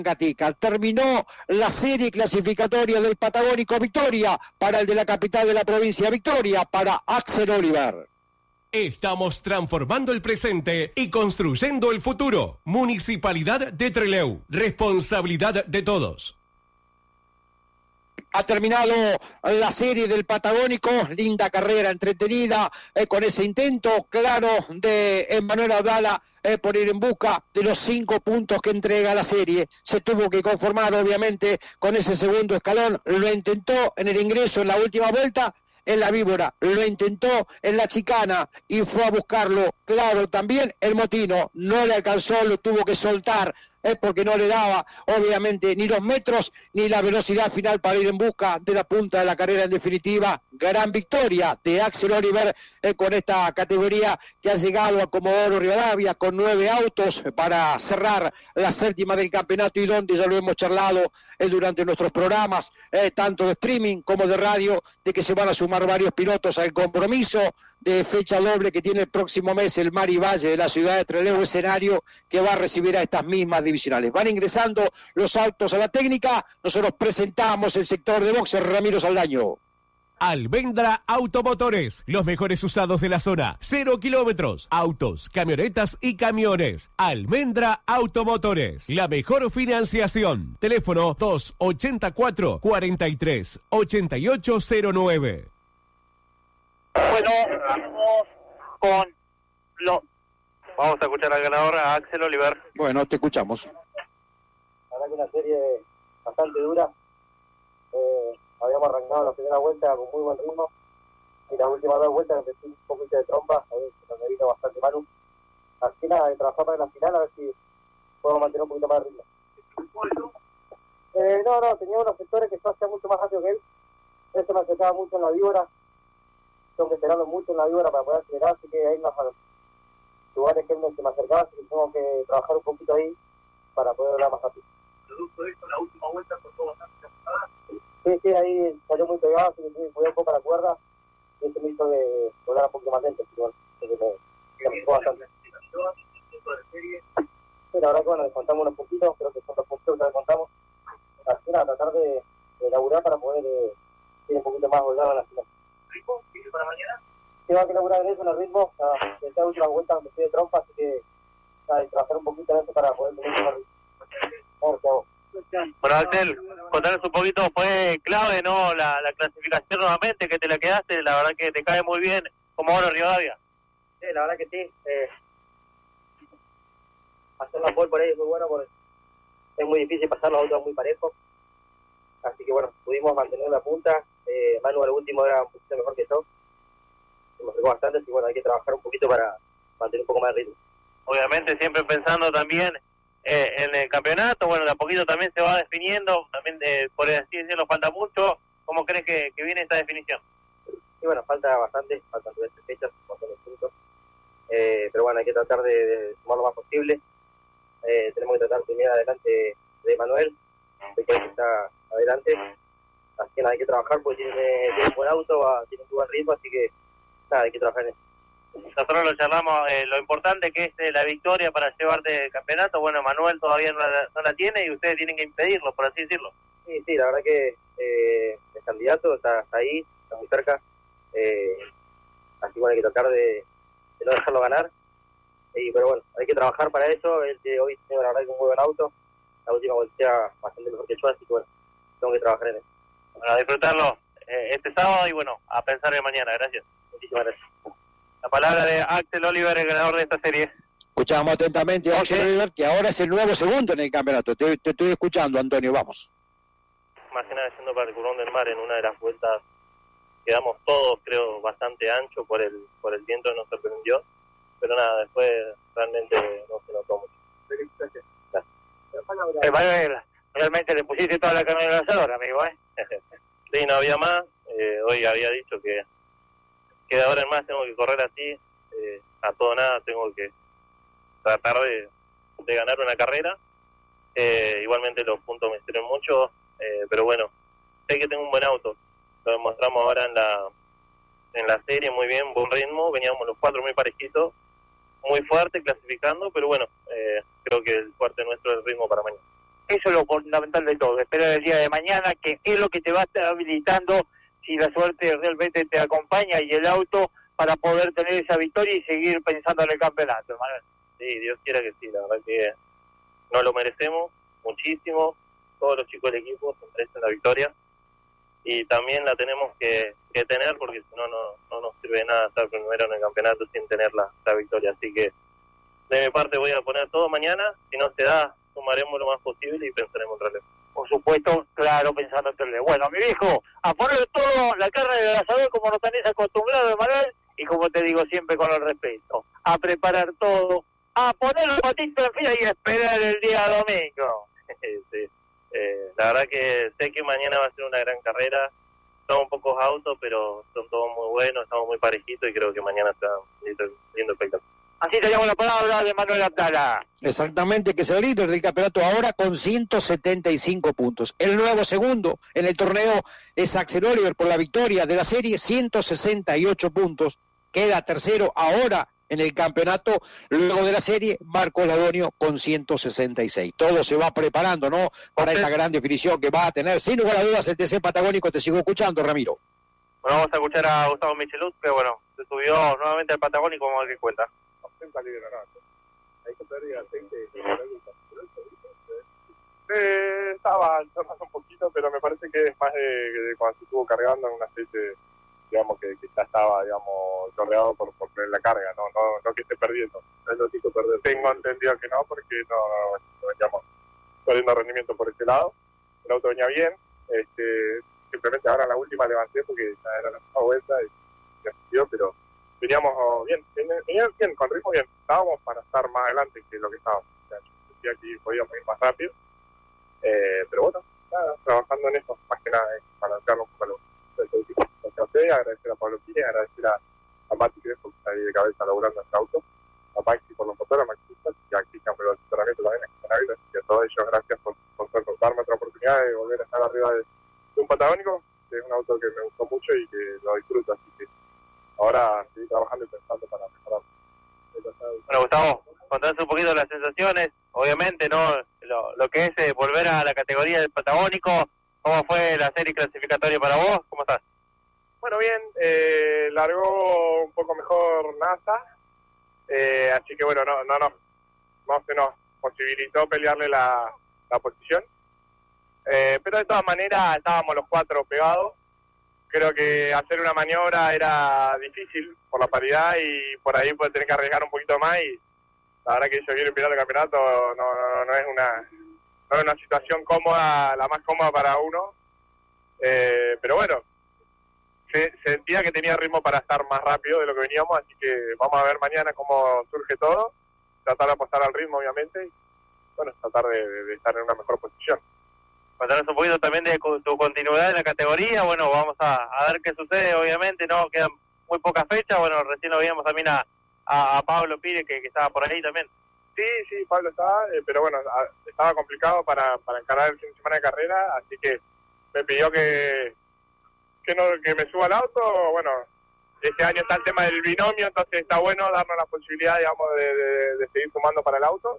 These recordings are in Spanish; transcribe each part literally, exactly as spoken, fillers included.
Gatica. Terminó la serie clasificatoria del Patagónico. Victoria para el de la capital de la provincia. Victoria para Axel Oliver. Estamos transformando el presente y construyendo el futuro. Municipalidad de Trelew. Responsabilidad de todos. Ha terminado la serie del Patagónico, linda carrera, entretenida, eh, con ese intento claro de Emanuel Abdala eh, por ir en busca de los cinco puntos que entrega la serie. Se tuvo que conformar obviamente con ese segundo escalón, lo intentó en el ingreso en la última vuelta, en la víbora, lo intentó en la chicana y fue a buscarlo, claro, también el Motino, no le alcanzó, lo tuvo que soltar, es porque no le daba, obviamente, ni los metros ni la velocidad final para ir en busca de la punta de la carrera en definitiva. Gran victoria de Axel Oliver eh, con esta categoría que ha llegado a Comodoro Rivadavia con nueve autos para cerrar la séptima del campeonato y donde ya lo hemos charlado eh, durante nuestros programas, eh, tanto de streaming como de radio, de que se van a sumar varios pilotos al compromiso de fecha doble que tiene el próximo mes el Mari Valle de la ciudad de Trelew, escenario que va a recibir a estas mismas divisionales. Van ingresando los autos a la técnica, nosotros presentamos el sector de boxes. Ramiro Saldaño. Almendra Automotores, los mejores usados de la zona, cero kilómetros, autos, camionetas y camiones. Almendra Automotores, la mejor financiación. Teléfono dos ochenta y cuatro, cuarenta y tres, ochenta y ocho cero nueve. Bueno, vamos con lo... Vamos a escuchar al ganador, a Axel Oliver. Bueno, te escuchamos. La verdad que una serie bastante dura. Eh, habíamos arrancado la primera vuelta con muy buen ritmo y las últimas dos vueltas empecé un poquito de trompa, ahí se me vino bastante malo. Así que nada, de trabajar para la final a ver si podemos mantener un poquito más de ritmo. Eh, no, no, tenía unos sectores que yo hacía mucho más rápido que él. Este me acercaba mucho en la víbora. Tengo que esperarlo mucho en la víbora para poder acelerar, así que hay unos lugares que él no se me acercaba, así que tengo que trabajar un poquito ahí para poder hablar más rápido. Producto de esto, la última vuelta por todo bastante ajustada. Sí, sí, ahí salió muy pegado, así que tuve que cuidar un poco la cuerda y eso me hizo de volar un poquito más lento, pero bueno, así que me, me gustó bastante. Sí, la verdad que bueno, descontamos unos poquitos, creo que son los puntos que descontamos. Así que nada, tratar de, de laburar para poder eh, ir un poquito más holgado en la final. ¿Ritmo? ¿Tiene para mañana? Sí, va a que laburar en eso, en el ritmo. Uh, esta última vuelta me fui de trompa, así que nada, trabajar un poquito en eso para poder tener un ritmo. Vamos, chao. Bueno, Axel, contanos un poquito, fue clave, ¿no? La, la clasificación nuevamente, que te la quedaste, la verdad que te cae muy bien, como ahora Rivadavia. Sí, la verdad que sí. Eh, hacer la pole por ahí es muy bueno, porque es muy difícil pasar los autos muy parejos. Así que bueno, pudimos mantener la punta. Eh, Manu al último era un poquito mejor que yo. Se me acercó bastante, así que bueno, hay que trabajar un poquito para mantener un poco más de ritmo. Obviamente siempre pensando también eh, en el campeonato, bueno, de a poquito también se va definiendo, también eh, por así decirlo falta mucho. ¿Cómo crees que, que viene esta definición? Sí, bueno, falta bastante, faltan tres fechas, faltan los puntos. Eh, pero bueno, hay que tratar de, de sumar lo más posible. Eh, tenemos que tratar de mirar adelante de Manuel, de que está adelante. Así que nada, hay que trabajar porque tiene, tiene un buen auto, va, tiene un buen ritmo, así que nada, hay que trabajar en eso. Nosotros lo charlamos, eh, lo importante que es eh, la victoria para llevarte el campeonato. Bueno, Manuel todavía no la, no la tiene y ustedes tienen que impedirlo, por así decirlo. Sí, sí, la verdad que eh, el candidato está, está ahí, está muy cerca. Eh, así que bueno, hay que tratar de, de no dejarlo ganar. Y, pero bueno, hay que trabajar para eso. Él de hoy tiene la verdad que un muy buen auto. La última voltea bastante mejor que yo, así que bueno, tengo que trabajar en eso. Bueno, a disfrutarlo eh, este sábado y bueno, a pensar en mañana. Gracias. Muchísimas gracias. La palabra de Axel Oliver, el ganador de esta serie. Escuchamos atentamente a Axel Okay. Oliver, que ahora es el nuevo segundo en el campeonato. Te, te estoy escuchando, Antonio, vamos. Más que nada yendo para el Currón del Mar en una de las vueltas quedamos todos, creo, bastante ancho por el por el viento, nos sorprendió. Pero nada, después realmente no se notó mucho. Gracias. Eh, realmente le pusiste toda la carne del asador, amigo, ¿eh? Sí, no había más. Eh, hoy había dicho que, que de ahora en más tengo que correr así, eh, a todo nada, tengo que tratar de, de ganar una carrera. Eh, igualmente los puntos me sirven mucho, eh, pero bueno, sé que tengo un buen auto. Lo demostramos ahora en la en la serie, muy bien, buen ritmo, veníamos los cuatro muy parejitos, muy fuerte clasificando, pero bueno, eh, creo que el fuerte nuestro es el ritmo para mañana. Eso es lo fundamental de todo, esperar el día de mañana, que es lo que te va a estar habilitando si la suerte realmente te acompaña y el auto para poder tener esa victoria y seguir pensando en el campeonato, Manuel. Sí, Dios quiera que sí, la verdad que nos lo merecemos muchísimo, todos los chicos del equipo se merecen la victoria y también la tenemos que, que tener porque si no, no no nos sirve de nada estar primero en el campeonato sin tener la, la victoria, así que de mi parte voy a poner todo mañana, si no se da, sumaremos lo más posible y pensaremos en relevo. Por supuesto, claro, pensando en relevo. Bueno, mi viejo, a poner todo la carne del asador como nos tenés acostumbrado, Manuel, y como te digo siempre con el respeto, a preparar todo, a poner los patitos en fila y a esperar el día domingo. Sí. Eh, la verdad que sé que mañana va a ser una gran carrera, son pocos autos, pero son todos muy buenos, estamos muy parejitos y creo que mañana será un lindo, lindo espectáculo. Así te llamo la palabra de Manuel Atala. Exactamente, que es el líder del campeonato ahora con ciento setenta y cinco puntos. El nuevo segundo en el torneo es Axel Oliver por la victoria de la serie, ciento sesenta y ocho puntos. Queda tercero ahora en el campeonato, luego de la serie, Marco Ladonio con ciento sesenta y seis. Todo se va preparando, ¿no?, para esta gran definición que va a tener, sin lugar a dudas, el T C Patagónico. Te sigo escuchando, Ramiro. Bueno, vamos a escuchar a Gustavo Micheluz, que bueno, se subió nuevamente al Patagónico, vamos a ver qué cuenta. Eh, estaba chorrando un poquito, pero me parece que es más de, de cuando se estuvo cargando en un aceite, digamos, que, que ya estaba, digamos, chorreado por, por la carga, no, no, no que esté perdiendo. Es lo que perder. Tengo entendido que no, porque no, no, no veníamos perdiendo rendimiento por ese lado. El auto venía bien, este, simplemente ahora en la última levanté porque ya era la última vuelta y ya siguió, pero veníamos bien, veníamos bien, con ritmo bien. Estábamos para estar más adelante que lo que estábamos. O sea, yo decía que podíamos ir más rápido. Eh, pero bueno, nada, trabajando en eso, más que nada, eh, para balancearlo un poco los equipos. Agradecer a Pablo Pires, agradecer a, a Mati Crespo, que está ahí de cabeza laburando en el auto, a Maxi por los motores, a Maxi y a Cristian por el asesoramiento también, y a todos ellos gracias por, por, por darme otra oportunidad de volver a estar arriba de, de un Patagónico, que es un auto que me gustó mucho y que lo disfruto, así que ahora estoy trabajando y pensando para mejorar. Bueno, Gustavo, contanos un poquito las sensaciones, obviamente, ¿no? Lo, lo que es eh, volver a la categoría del Patagónico, ¿cómo fue la serie clasificatoria para vos? ¿Cómo estás? Bueno, bien, eh, largó un poco mejor NASA, eh, así que bueno, no, no, no, no se nos posibilitó pelearle la, la posición, eh, pero de todas maneras estábamos los cuatro pegados. Creo que hacer una maniobra era difícil por la paridad y por ahí puede tener que arriesgar un poquito más y la verdad que yo quiero pelear el campeonato, no, no, no es una no es una situación cómoda, la más cómoda para uno, eh, pero bueno, se, sentía que tenía ritmo para estar más rápido de lo que veníamos, así que vamos a ver mañana cómo surge todo, tratar de apostar al ritmo obviamente y bueno, tratar de, de estar en una mejor posición. Contanos un poquito también de tu continuidad en la categoría, bueno, vamos a, a ver qué sucede, obviamente, no quedan muy pocas fechas, bueno, recién lo veíamos también a, a, a Pablo Pires, que, que estaba por ahí también. Sí, sí, Pablo estaba, eh, pero bueno, a, estaba complicado para, para encarar el fin de semana de carrera, así que me pidió que, que, no, que me suba al auto, bueno, este año está el tema del binomio, entonces está bueno darnos la posibilidad, digamos, de, de, de seguir sumando para el auto.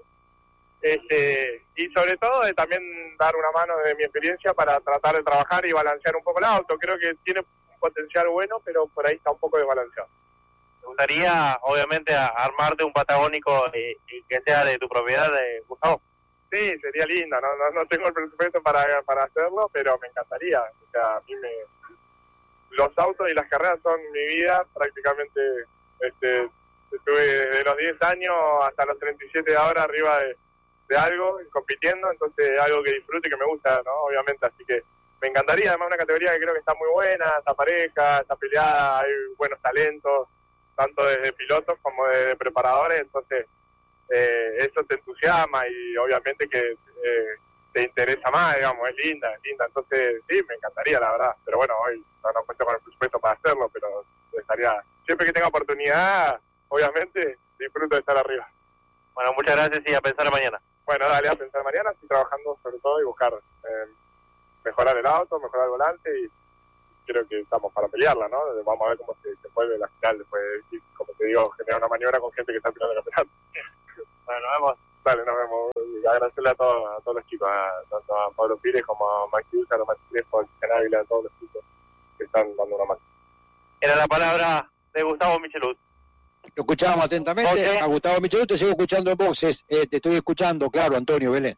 Este, y sobre todo de también dar una mano de mi experiencia para tratar de trabajar y balancear un poco el auto. Creo que tiene un potencial bueno, pero por ahí está un poco desbalanceado. ¿Te gustaría, obviamente, armarte un Patagónico y, y que sea de tu propiedad, de Gustavo? Sí, sería lindo, no, no, no tengo el presupuesto para, para hacerlo, pero me encantaría. O sea, a mí me... los autos y las carreras son mi vida, prácticamente este, estuve desde los diez años hasta los treinta y siete de ahora arriba de de algo, compitiendo, entonces algo que disfrute y que me gusta, ¿no? Obviamente, así que me encantaría, además una categoría que creo que está muy buena, está pareja, está peleada, hay buenos talentos, tanto desde pilotos como de preparadores, entonces eh, eso te entusiasma y obviamente que eh, te interesa más, digamos, es linda, es linda, entonces sí, me encantaría, la verdad, pero bueno, hoy no, no cuento con el presupuesto para hacerlo, pero estaría, siempre que tenga oportunidad, obviamente, disfruto de estar arriba. Bueno, muchas gracias y a pensar mañana. Bueno, dale, a pensar mañana, estoy trabajando sobre todo y buscar eh, mejorar el auto, mejorar el volante y creo que estamos para pelearla, ¿no? Vamos a ver cómo se, se vuelve la final después de, como te digo, generar una maniobra con gente que está peleando el campeonato. Bueno, nos vemos. Dale, nos vemos. agradecerle a, todo, a todos los chicos, a, tanto a Pablo Pires como a Maxi Usa, a los Maxi Crespo, a Cristian Ávila, a todos los chicos que están dando una mano. Era la palabra de Gustavo Michelud. Lo escuchábamos atentamente Okay. a Gustavo Michelud, te sigo escuchando en boxes, eh, te estoy escuchando, claro, Antonio Belén.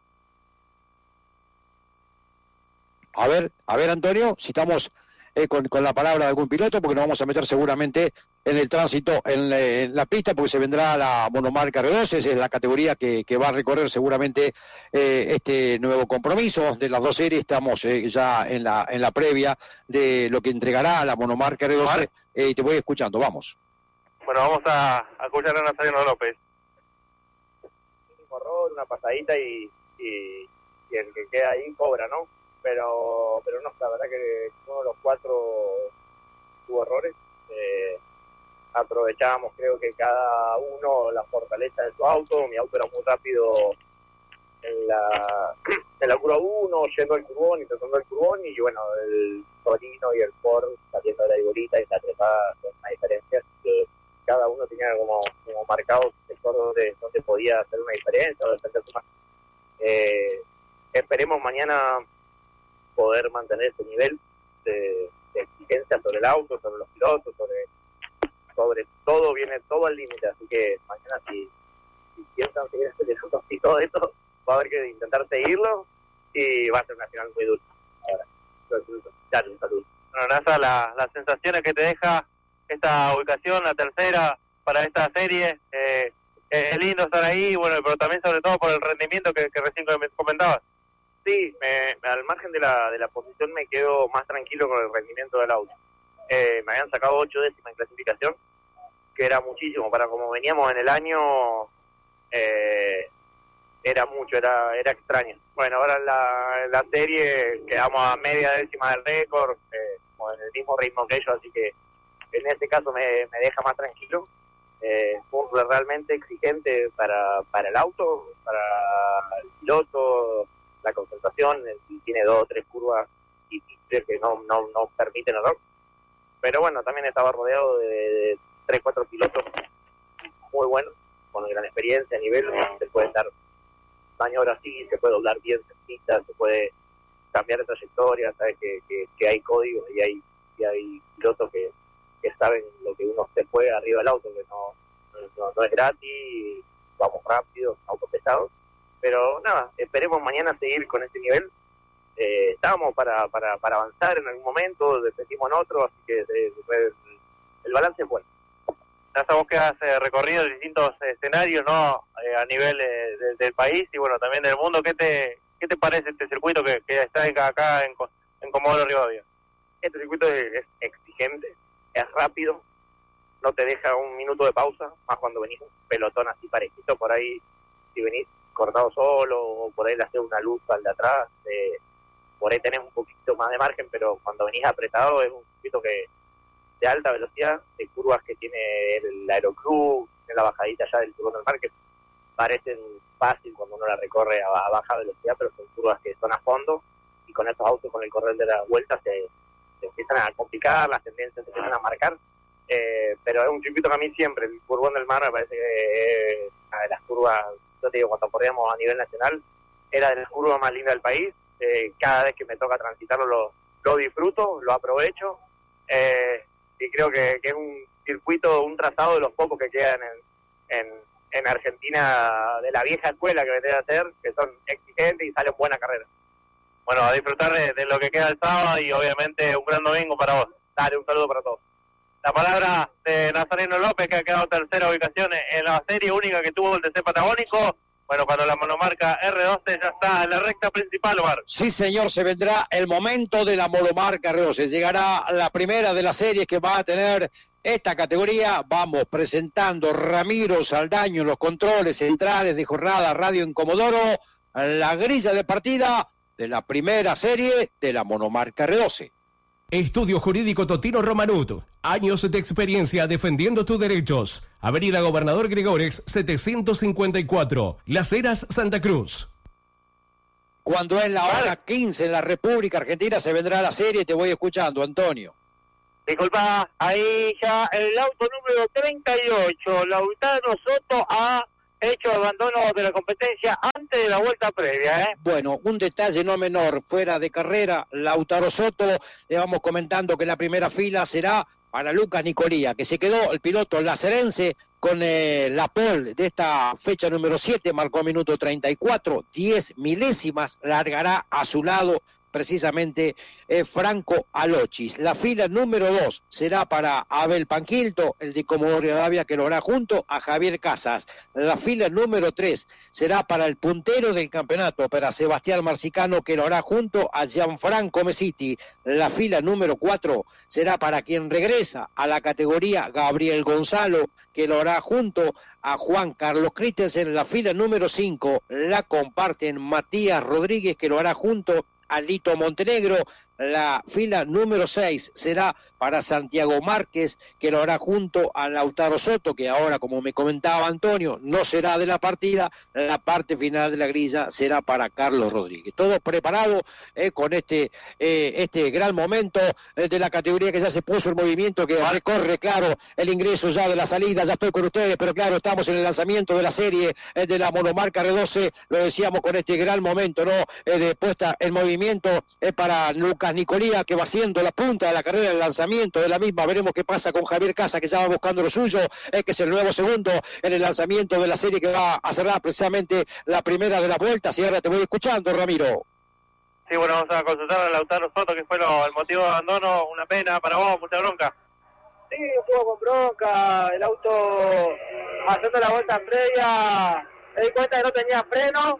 A ver, a ver, Antonio, si estamos eh, con, con la palabra de algún piloto, porque nos vamos a meter seguramente en el tránsito, en, la- en la pista, porque se vendrá la monomarca R dos, es la categoría que, que va a recorrer seguramente eh, este nuevo compromiso de las dos series. Estamos eh, ya en la, en la previa de lo que entregará la monomarca R doce, eh, y te voy escuchando, vamos. Bueno, vamos a, a escuchar a Nazareno López. Un error, una pasadita y, y, y el que queda ahí cobra, ¿no? Pero pero no, la verdad que uno de los cuatro tuvo errores. Eh, aprovechábamos, creo que cada uno la fortaleza de su auto. Mi auto era muy rápido en la, en la curva uno, yendo al curbón y tratando el curbón, y bueno, el Torino y el Ford saliendo de la Igorita y la trepada con una diferencia que cada uno tenía como, como marcado un sector donde, donde podía hacer una diferencia o defender su más. Eh, esperemos mañana poder mantener ese nivel de, de exigencia sobre el auto, sobre los pilotos, sobre sobre todo, viene todo al límite, así que mañana si, si piensan seguir acelerando así todo esto, va a haber que intentar seguirlo y va a ser una final muy dulce. Ahora, dale, un saludo. Bueno, Nasa, la, las sensaciones que te deja esta ubicación, la tercera para esta serie, eh, eh, es lindo estar ahí, bueno, pero también sobre todo por el rendimiento que, que recién comentabas. Sí, me, me- al margen de la, de la posición me quedo más tranquilo con el rendimiento del auto. Eh, me habían sacado ocho décimas en clasificación, que era muchísimo, para como veníamos en el año, eh, era mucho, era era extraño. Bueno, ahora en la, en la serie quedamos a media décima del récord, eh, con el mismo ritmo que ellos, así que en este caso me, me deja más tranquilo. Eh, fue realmente exigente para, para el auto, para el piloto, la concentración, y tiene dos o tres curvas difíciles que no, no, no permiten error. Pero bueno, también estaba rodeado de, de tres, cuatro pilotos muy buenos, con gran experiencia a nivel, se pueden dar maniobras así, se puede doblar bien cerquita, se puede cambiar de trayectoria, sabes que, que, que hay códigos y hay, y hay pilotos que, que saben lo que uno se juega arriba del auto, que no, no, no es gratis, vamos rápido, autos pesados. Pero nada, esperemos mañana seguir con este nivel. Eh, estábamos para, para, para avanzar en algún momento, despetimos en otro, así que eh, el, el balance es bueno. Nasa, vos que has eh, recorrido distintos escenarios, ¿no? Eh, a nivel eh, de- del país y bueno, también del mundo, ¿qué te qué te parece este circuito que, que está en- acá en, Co- en Comodoro Rivadavia? Este circuito es, es exigente, es rápido, no te deja un minuto de pausa, más cuando venís un pelotón así parejito, por ahí, si venís cortado solo, o por ahí le haces una luz al de atrás, eh, por ahí tenés un poquito más de margen, pero cuando venís apretado es un circuito que de alta velocidad, de curvas que tiene el aeroclub, en la bajadita ya del Turbón del Mar, que parecen fácil cuando uno la recorre a, a baja velocidad, pero son curvas que son a fondo, y con estos autos, con el correr de la vuelta, se, se empiezan a complicar, las tendencias se empiezan a marcar, eh, pero es un circuito que a mí siempre, el Turbón del Mar me parece que es una de las curvas, yo te digo, cuando corríamos a nivel nacional, era de las curvas más lindas del país. Eh, cada vez que me toca transitarlo lo, lo disfruto, lo aprovecho, eh, y creo que, que es un circuito, un trazado de los pocos que quedan en, en, en Argentina de la vieja escuela que vendría a ser, que son exigentes y salen buenas carreras. Bueno, a disfrutar de, de lo que queda el sábado y obviamente un gran domingo para vos. Dale, un saludo para todos. La palabra de Nazareno López, que ha quedado tercera ubicación en la serie única que tuvo el T C Patagónico. Bueno, cuando la monomarca R doce ya está en la recta principal, Omar. Sí, señor, se vendrá el momento de la monomarca R doce. Llegará la primera de las series que va a tener esta categoría. Vamos presentando Ramiro Saldaño en los controles centrales de jornada Radio en Comodoro, la grilla de partida de la primera serie de la monomarca R doce. Estudio Jurídico Totino Romanut. Años de experiencia defendiendo tus derechos. Avenida Gobernador Gregores, setecientos cincuenta y cuatro. Las Heras, Santa Cruz. Cuando es la hora quince en la República Argentina se vendrá la serie. Te voy escuchando, Antonio. Disculpa, ahí ya el auto número treinta y ocho, Lautaro Soto, ha hecho abandono de la competencia antes de la vuelta previa, ¿eh? Bueno, un detalle no menor, fuera de carrera, Lautaro Soto, le vamos comentando que la primera fila será para Lucas Nicolía, que se quedó el piloto lacerense con eh, la pole de esta fecha número siete, marcó minuto treinta y cuatro, diez milésimas, largará a su lado precisamente eh, Franco Alochis. La fila número dos será para Abel Panquilto, el de Comodoro Rivadavia, que lo hará junto a Javier Casas. La fila número tres será para el puntero del campeonato, para Sebastián Marcicano, que lo hará junto a Gianfranco Mesiti. La fila número cuatro será para quien regresa a la categoría, Gabriel Gonzalo, que lo hará junto a Juan Carlos Christensen. La fila número cinco la comparten Matías Rodríguez, que lo hará junto a Lito Montenegro. La fila número seis será para Santiago Márquez, que lo hará junto a Lautaro Soto, que ahora, como me comentaba Antonio, no será de la partida. La parte final de la grilla será para Carlos Rodríguez. Todo preparado eh, con este eh, este gran momento eh, de la categoría, que ya se puso en movimiento, que recorre, claro, el ingreso ya de la salida. Ya estoy con ustedes, pero claro, estamos en el lanzamiento de la serie eh, de la monomarca R doce, lo decíamos, con este gran momento, ¿no? Eh, de puesta en movimiento eh, para Lucas Nicolía, que va siendo la punta de la carrera, del lanzamiento de la misma. Veremos qué pasa con Javier Casa, que ya va buscando lo suyo, eh, que es el nuevo segundo en el lanzamiento de la serie, que va a cerrar precisamente la primera de las vueltas. Y ahora te voy escuchando, Ramiro. Sí, bueno, vamos a consultar a Lautaro Soto, que fue lo, el motivo de abandono. Una pena para vos, mucha bronca. Sí, un poco con bronca, el auto haciendo la vuelta previa, me di cuenta que no tenía freno.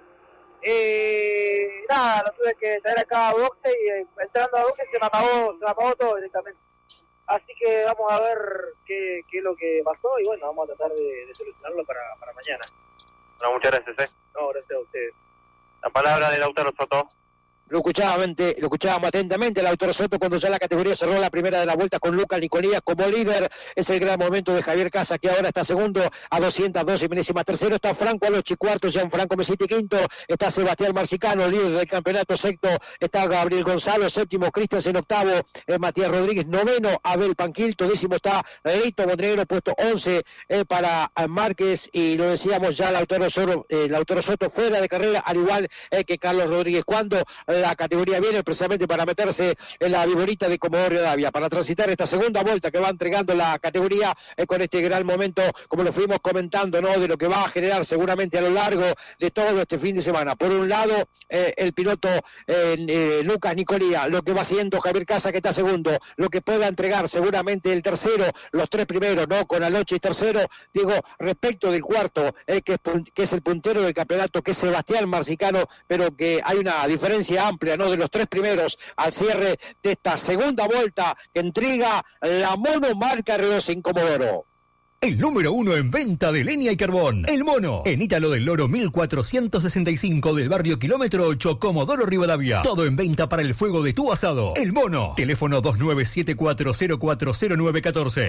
Y nada, lo tuve que traer acá a boxe, y eh, entrando a boxe se me apagó, se me apagó todo directamente. Así que vamos a ver qué, qué es lo que pasó, y bueno, vamos a tratar de, de solucionarlo para, para mañana. No, muchas gracias, ¿eh? No, gracias a ustedes. La palabra de Lautaro Soto. Lo escuchábamos, lo escuchábamos atentamente, Lautaro Soto, cuando ya la categoría cerró la primera de las vueltas con Lucas Nicolía como líder. Es el gran momento de Javier Casa, que ahora está segundo a doscientos doce milésimas. Tercero está Franco Alochi, cuarto Gianfranco Mesiti, quinto está Sebastián Marcicano, líder del campeonato. Sexto está Gabriel Gonzalo, séptimo Christensen, octavo eh, Matías Rodríguez, noveno Abel Panquilto, décimo está Lito Montenegro, puesto once eh, para eh, Márquez, y lo decíamos ya, Lautaro Soto, eh, Lautaro Soto fuera de carrera, al igual eh, que Carlos Rodríguez. Cuando eh, la categoría viene precisamente para meterse en la viborita de Comodoro Rivadavia, para transitar esta segunda vuelta que va entregando la categoría eh, con este gran momento, como lo fuimos comentando, ¿no? De lo que va a generar seguramente a lo largo de todo este fin de semana. Por un lado, eh, el piloto eh, eh, Lucas Nicolía, lo que va haciendo Javier Casa, que está segundo, lo que pueda entregar seguramente el tercero, los tres primeros, ¿no? Con Alochi tercero. Digo, respecto del cuarto, eh, que, es, que es el puntero del campeonato, que es Sebastián Marcicano, pero que hay una diferencia amplia, ¿no? De los tres primeros al cierre de esta segunda vuelta que entrega la monomarca R doce en Comodoro. El número uno en venta de leña y carbón. El Mono. En Ítalo del Loro mil cuatrocientos sesenta y cinco del barrio Kilómetro ocho, Comodoro Rivadavia. Todo en venta para el fuego de tu asado. El Mono. Teléfono dos nueve siete cuatro cero cuatro cero nueve uno cuatro.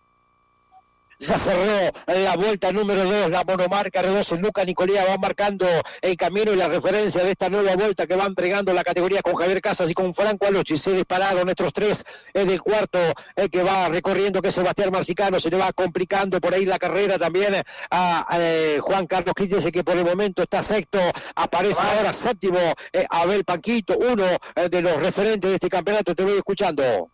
Ya cerró la vuelta número dos, la monomarca R doce. Lucas Nicolía va marcando el camino y la referencia de esta nueva vuelta que va entregando la categoría con Javier Casas y con Franco Alochi. Se dispararon estos tres eh, del cuarto eh, que va recorriendo, que es Sebastián Marcicano. Se le va complicando por ahí la carrera también a eh, Juan Carlos Christensen, que por el momento está sexto. Aparece ahora séptimo eh, Abel Panquito, uno eh, de los referentes de este campeonato. Te voy escuchando.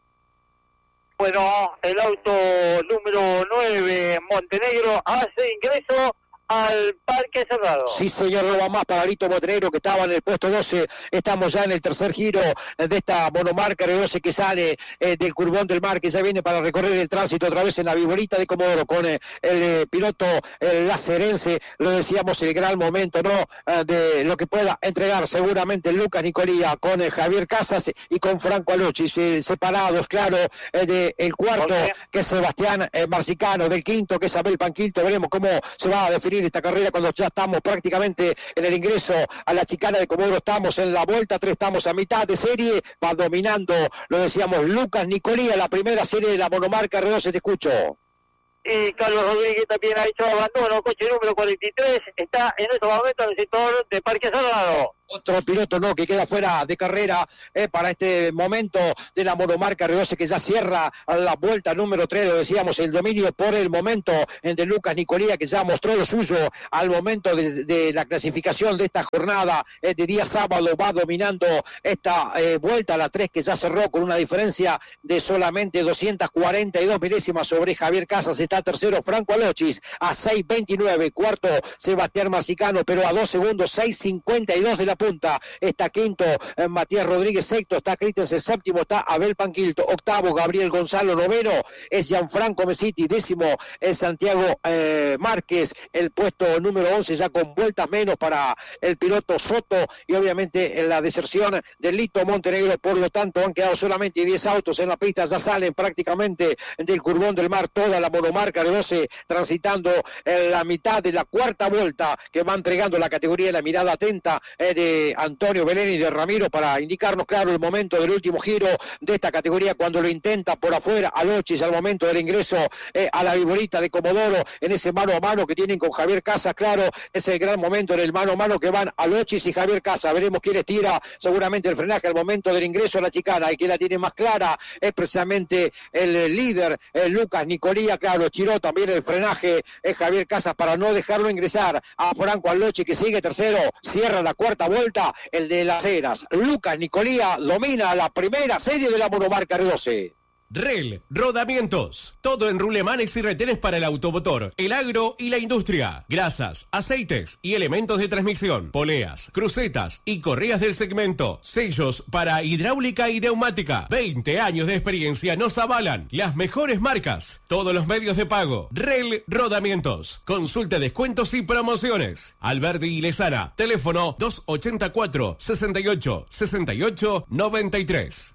Bueno, el auto número nueve, Montenegro, hace ingreso al parque cerrado. Sí, señor, no va más para Lito Montenegro, que estaba en el puesto doce. Estamos ya en el tercer giro de esta monomarca R doce, que sale eh, del Curbón del Mar, que ya viene para recorrer el tránsito otra vez en la viborita de Comodoro, con eh, el eh, piloto el lacerense. Lo decíamos, el gran momento, ¿no? Eh, de lo que pueda entregar seguramente Lucas Nicolía con eh, Javier Casas y con Franco Alochi, eh, separados, claro, eh, del de cuarto, que es Sebastián eh, Marcicano, del quinto, que es Abel Panquilto. Veremos cómo se va a definir esta carrera cuando ya estamos prácticamente en el ingreso a la chicana de Comodoro. Estamos en la vuelta tres, estamos a mitad de serie, va dominando, lo decíamos, Lucas Nicolía, la primera serie de la monomarca R doce. Te escucho. Y Carlos Rodríguez también ha hecho abandono, coche número cuarenta y tres, está en estos momentos en el sector de parque cerrado. Otro piloto no que queda fuera de carrera eh, para este momento de la monomarca R doce que ya cierra la vuelta número tres, lo decíamos, el dominio por el momento de Lucas Nicolía, que ya mostró lo suyo al momento de, de la clasificación de esta jornada eh, de día sábado, va dominando esta eh, vuelta a la tres que ya cerró con una diferencia de solamente doscientas cuarenta y dos milésimas sobre Javier Casas. Está tercero Franco Alochis a seis veintinueve, cuarto Sebastián Marcicano, pero a dos segundos, seis cincuenta y dos de la punta. Está quinto eh, Matías Rodríguez, sexto está Christensen, séptimo está Abel Panquilto, octavo Gabriel Gonzalo, noveno es Gianfranco Mesiti, décimo es Santiago eh, Márquez, el puesto número once ya con vueltas menos para el piloto Soto, y obviamente en la deserción de Lito Montenegro. Por lo tanto han quedado solamente diez autos en la pista, ya salen prácticamente del Curvón del Mar toda la monomarca R doce, transitando en la mitad de la cuarta vuelta que va entregando la categoría. La mirada atenta eh, de Antonio Belén y de Ramiro para indicarnos claro el momento del último giro de esta categoría, cuando lo intenta por afuera Alochis al momento del ingreso eh, a la Viborita de Comodoro, en ese mano a mano que tienen con Javier Casas. Claro, es el gran momento en el mano a mano que van Alochis y Javier Casas. Veremos quién les tira seguramente el frenaje al momento del ingreso a la chicana, y que la tiene más clara es precisamente el líder, el Lucas Nicolía. Claro, tiró también el frenaje es Javier Casas para no dejarlo ingresar a Franco Alochis, que sigue tercero, cierra la cuarta vuelta el de Las Heras. Lucas Nicolía domina la primera serie de la monomarca R doce. R E L Rodamientos. Todo en rulemanes y retenes para el automotor, el agro y la industria. Grasas, aceites y elementos de transmisión. Poleas, crucetas y correas del segmento. Sellos para hidráulica y neumática. veinte años de experiencia nos avalan. Las mejores marcas. Todos los medios de pago. R E L Rodamientos. Consulte descuentos y promociones. Alberdi y Lezana. Teléfono dos ochenta y cuatro, sesenta y ocho, sesenta y ocho, noventa y tres.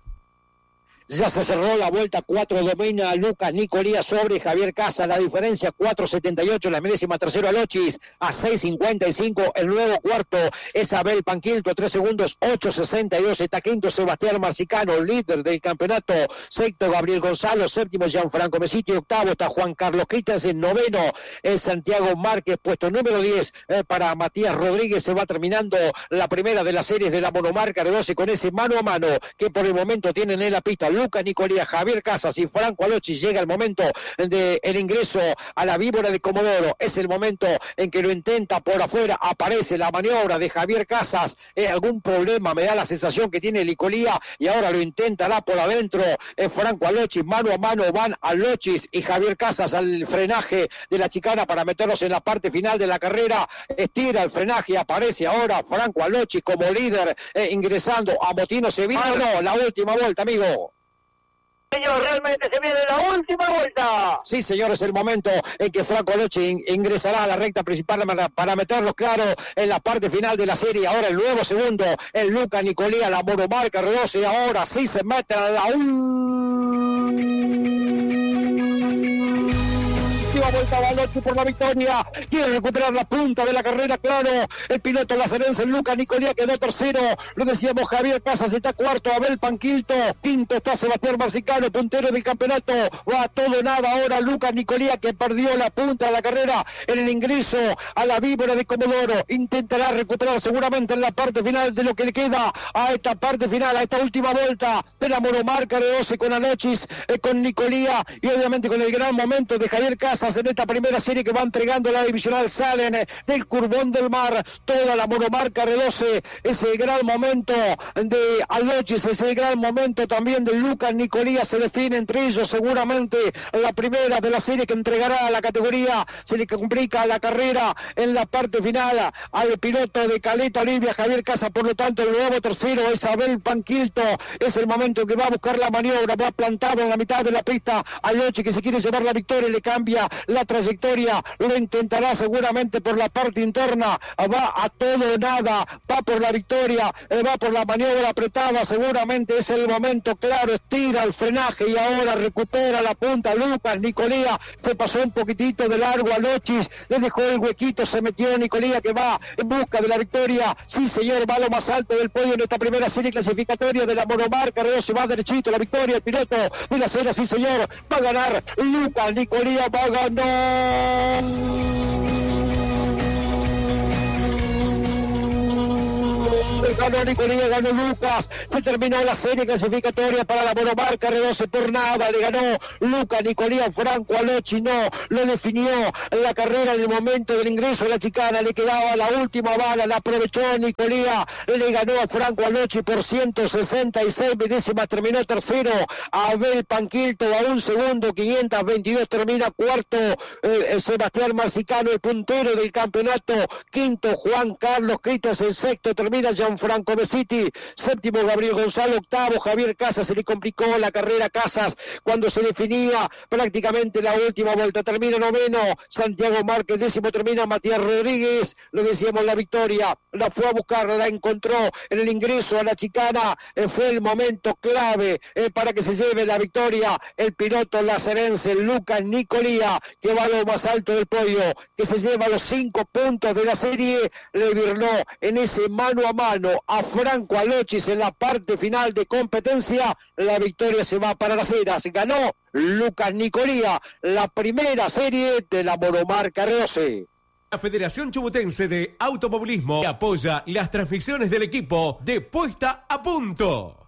Ya se cerró la vuelta cuatro, domina Lucas Nicolía sobre Javier Casas. La diferencia cuatro setenta y ocho, la milésima tercero Alochis a seis cincuenta y cinco. El nuevo cuarto es Abel Panquilto, tres segundos, ocho sesenta y dos. Está quinto Sebastián Marcicano, líder del campeonato. Sexto Gabriel Gonzalo, séptimo Gianfranco Mesiti, octavo está Juan Carlos Christensen, noveno es Santiago Márquez, puesto número diez eh, para Matías Rodríguez. Se va terminando la primera de las series de la monomarca R doce con ese mano a mano que por el momento tienen en la pista Lucas Nicolía, Javier Casas y Franco Alochis. Llega el momento del ingreso a la Víbora de Comodoro. Es el momento en que lo intenta por afuera. Aparece la maniobra de Javier Casas. Eh, algún problema me da la sensación que tiene Nicolía, y ahora lo intentará por adentro. Eh, Franco Alochis, mano a mano van Alochis y Javier Casas al frenaje de la chicana para meterlos en la parte final de la carrera. Estira el frenaje, aparece ahora Franco Alochis como líder, eh, ingresando a Motino Sevilla. No, la última vuelta, amigo. Señor, realmente se viene la última vuelta. Sí, señor, es el momento en que Franco Alochis ingresará a la recta principal para, para meterlos claro en la parte final de la serie. Ahora el nuevo segundo, el Lucas Nicolía, la monomarca R doce. Ahora sí se mete a la última vuelta. Alochis por la victoria, quiere recuperar la punta de la carrera. Claro, el piloto lacerense Lucas Nicolía quedó tercero, lo decíamos, Javier Casas está cuarto, Abel Panquilto, quinto está Sebastián Marcicano, puntero del campeonato. Va todo nada ahora Lucas Nicolía, que perdió la punta de la carrera en el ingreso a la Víbora de Comodoro. Intentará recuperar seguramente en la parte final de lo que le queda a esta parte final, a esta última vuelta de la monomarca R doce con Alochis, eh, con Nicolía y obviamente con el gran momento de Javier Casas en esta primera serie que va entregando la divisional. Salen eh, del Curvón del Mar toda la monomarca R doce. Ese gran momento de Alochis, ese gran momento también de Lucas Nicolía. Se define entre ellos seguramente la primera de la serie que entregará a la categoría. Se le complica la carrera en la parte final al piloto de Caleta Olivia, Javier Casas. Por lo tanto, el nuevo tercero es Abel Panquilto. Es el momento que va a buscar la maniobra, va plantado en la mitad de la pista. Alochis, que se quiere llevar la victoria, le cambia la trayectoria, lo intentará seguramente por la parte interna. Va a todo o nada, va por la victoria, va por la maniobra apretada. Seguramente es el momento claro, estira el frenaje y ahora recupera la punta Lucas Nicolía. Se pasó un poquitito de largo a Alochis, le dejó el huequito, se metió Nicolía, que va en busca de la victoria. Sí, señor, va a lo más alto del podio en esta primera serie clasificatoria de la monomarca R doce. Va derechito la victoria, el piloto de la serie, sí, señor, va a ganar Lucas Nicolía, va a ganar ganó Nicolía, ganó Lucas. Se terminó la serie clasificatoria para la monomarca R doce por nada. Le ganó Lucas Nicolía Franco Alochi. No, lo definió la carrera en el momento del ingreso de la chicana. Le quedaba la última bala, la aprovechó Nicolía. Le ganó a Franco Alochi por ciento sesenta y seis milésimas. Terminó tercero Abel Panquilto a un segundo, quinientos veintidós. Termina cuarto eh, Sebastián Marcicano, el puntero del campeonato. Quinto Juan Carlos Critas, el sexto termina Gianfranco Mesiti. Séptimo Gabriel Gonzalo. Octavo Javier Casas. Se le complicó la carrera a Casas cuando se definía prácticamente la última vuelta. Termina noveno Santiago Márquez. Décimo termina Matías Rodríguez. Lo decíamos, la victoria la fue a buscar, la encontró en el ingreso a la chicana. Eh, fue el momento clave eh, para que se lleve la victoria el piloto lacerense Lucas Nicolía, que va a lo más alto del podio, que se lleva los cinco puntos de la serie. Le virló en ese mano a mano a Franco Alochis en la parte final de competencia. La victoria se va para las Heras. Ganó Lucas Nicolía, la primera serie de la monomarca R doce. La Federación Chubutense de Automovilismo apoya las transmisiones del equipo de Puesta a Punto.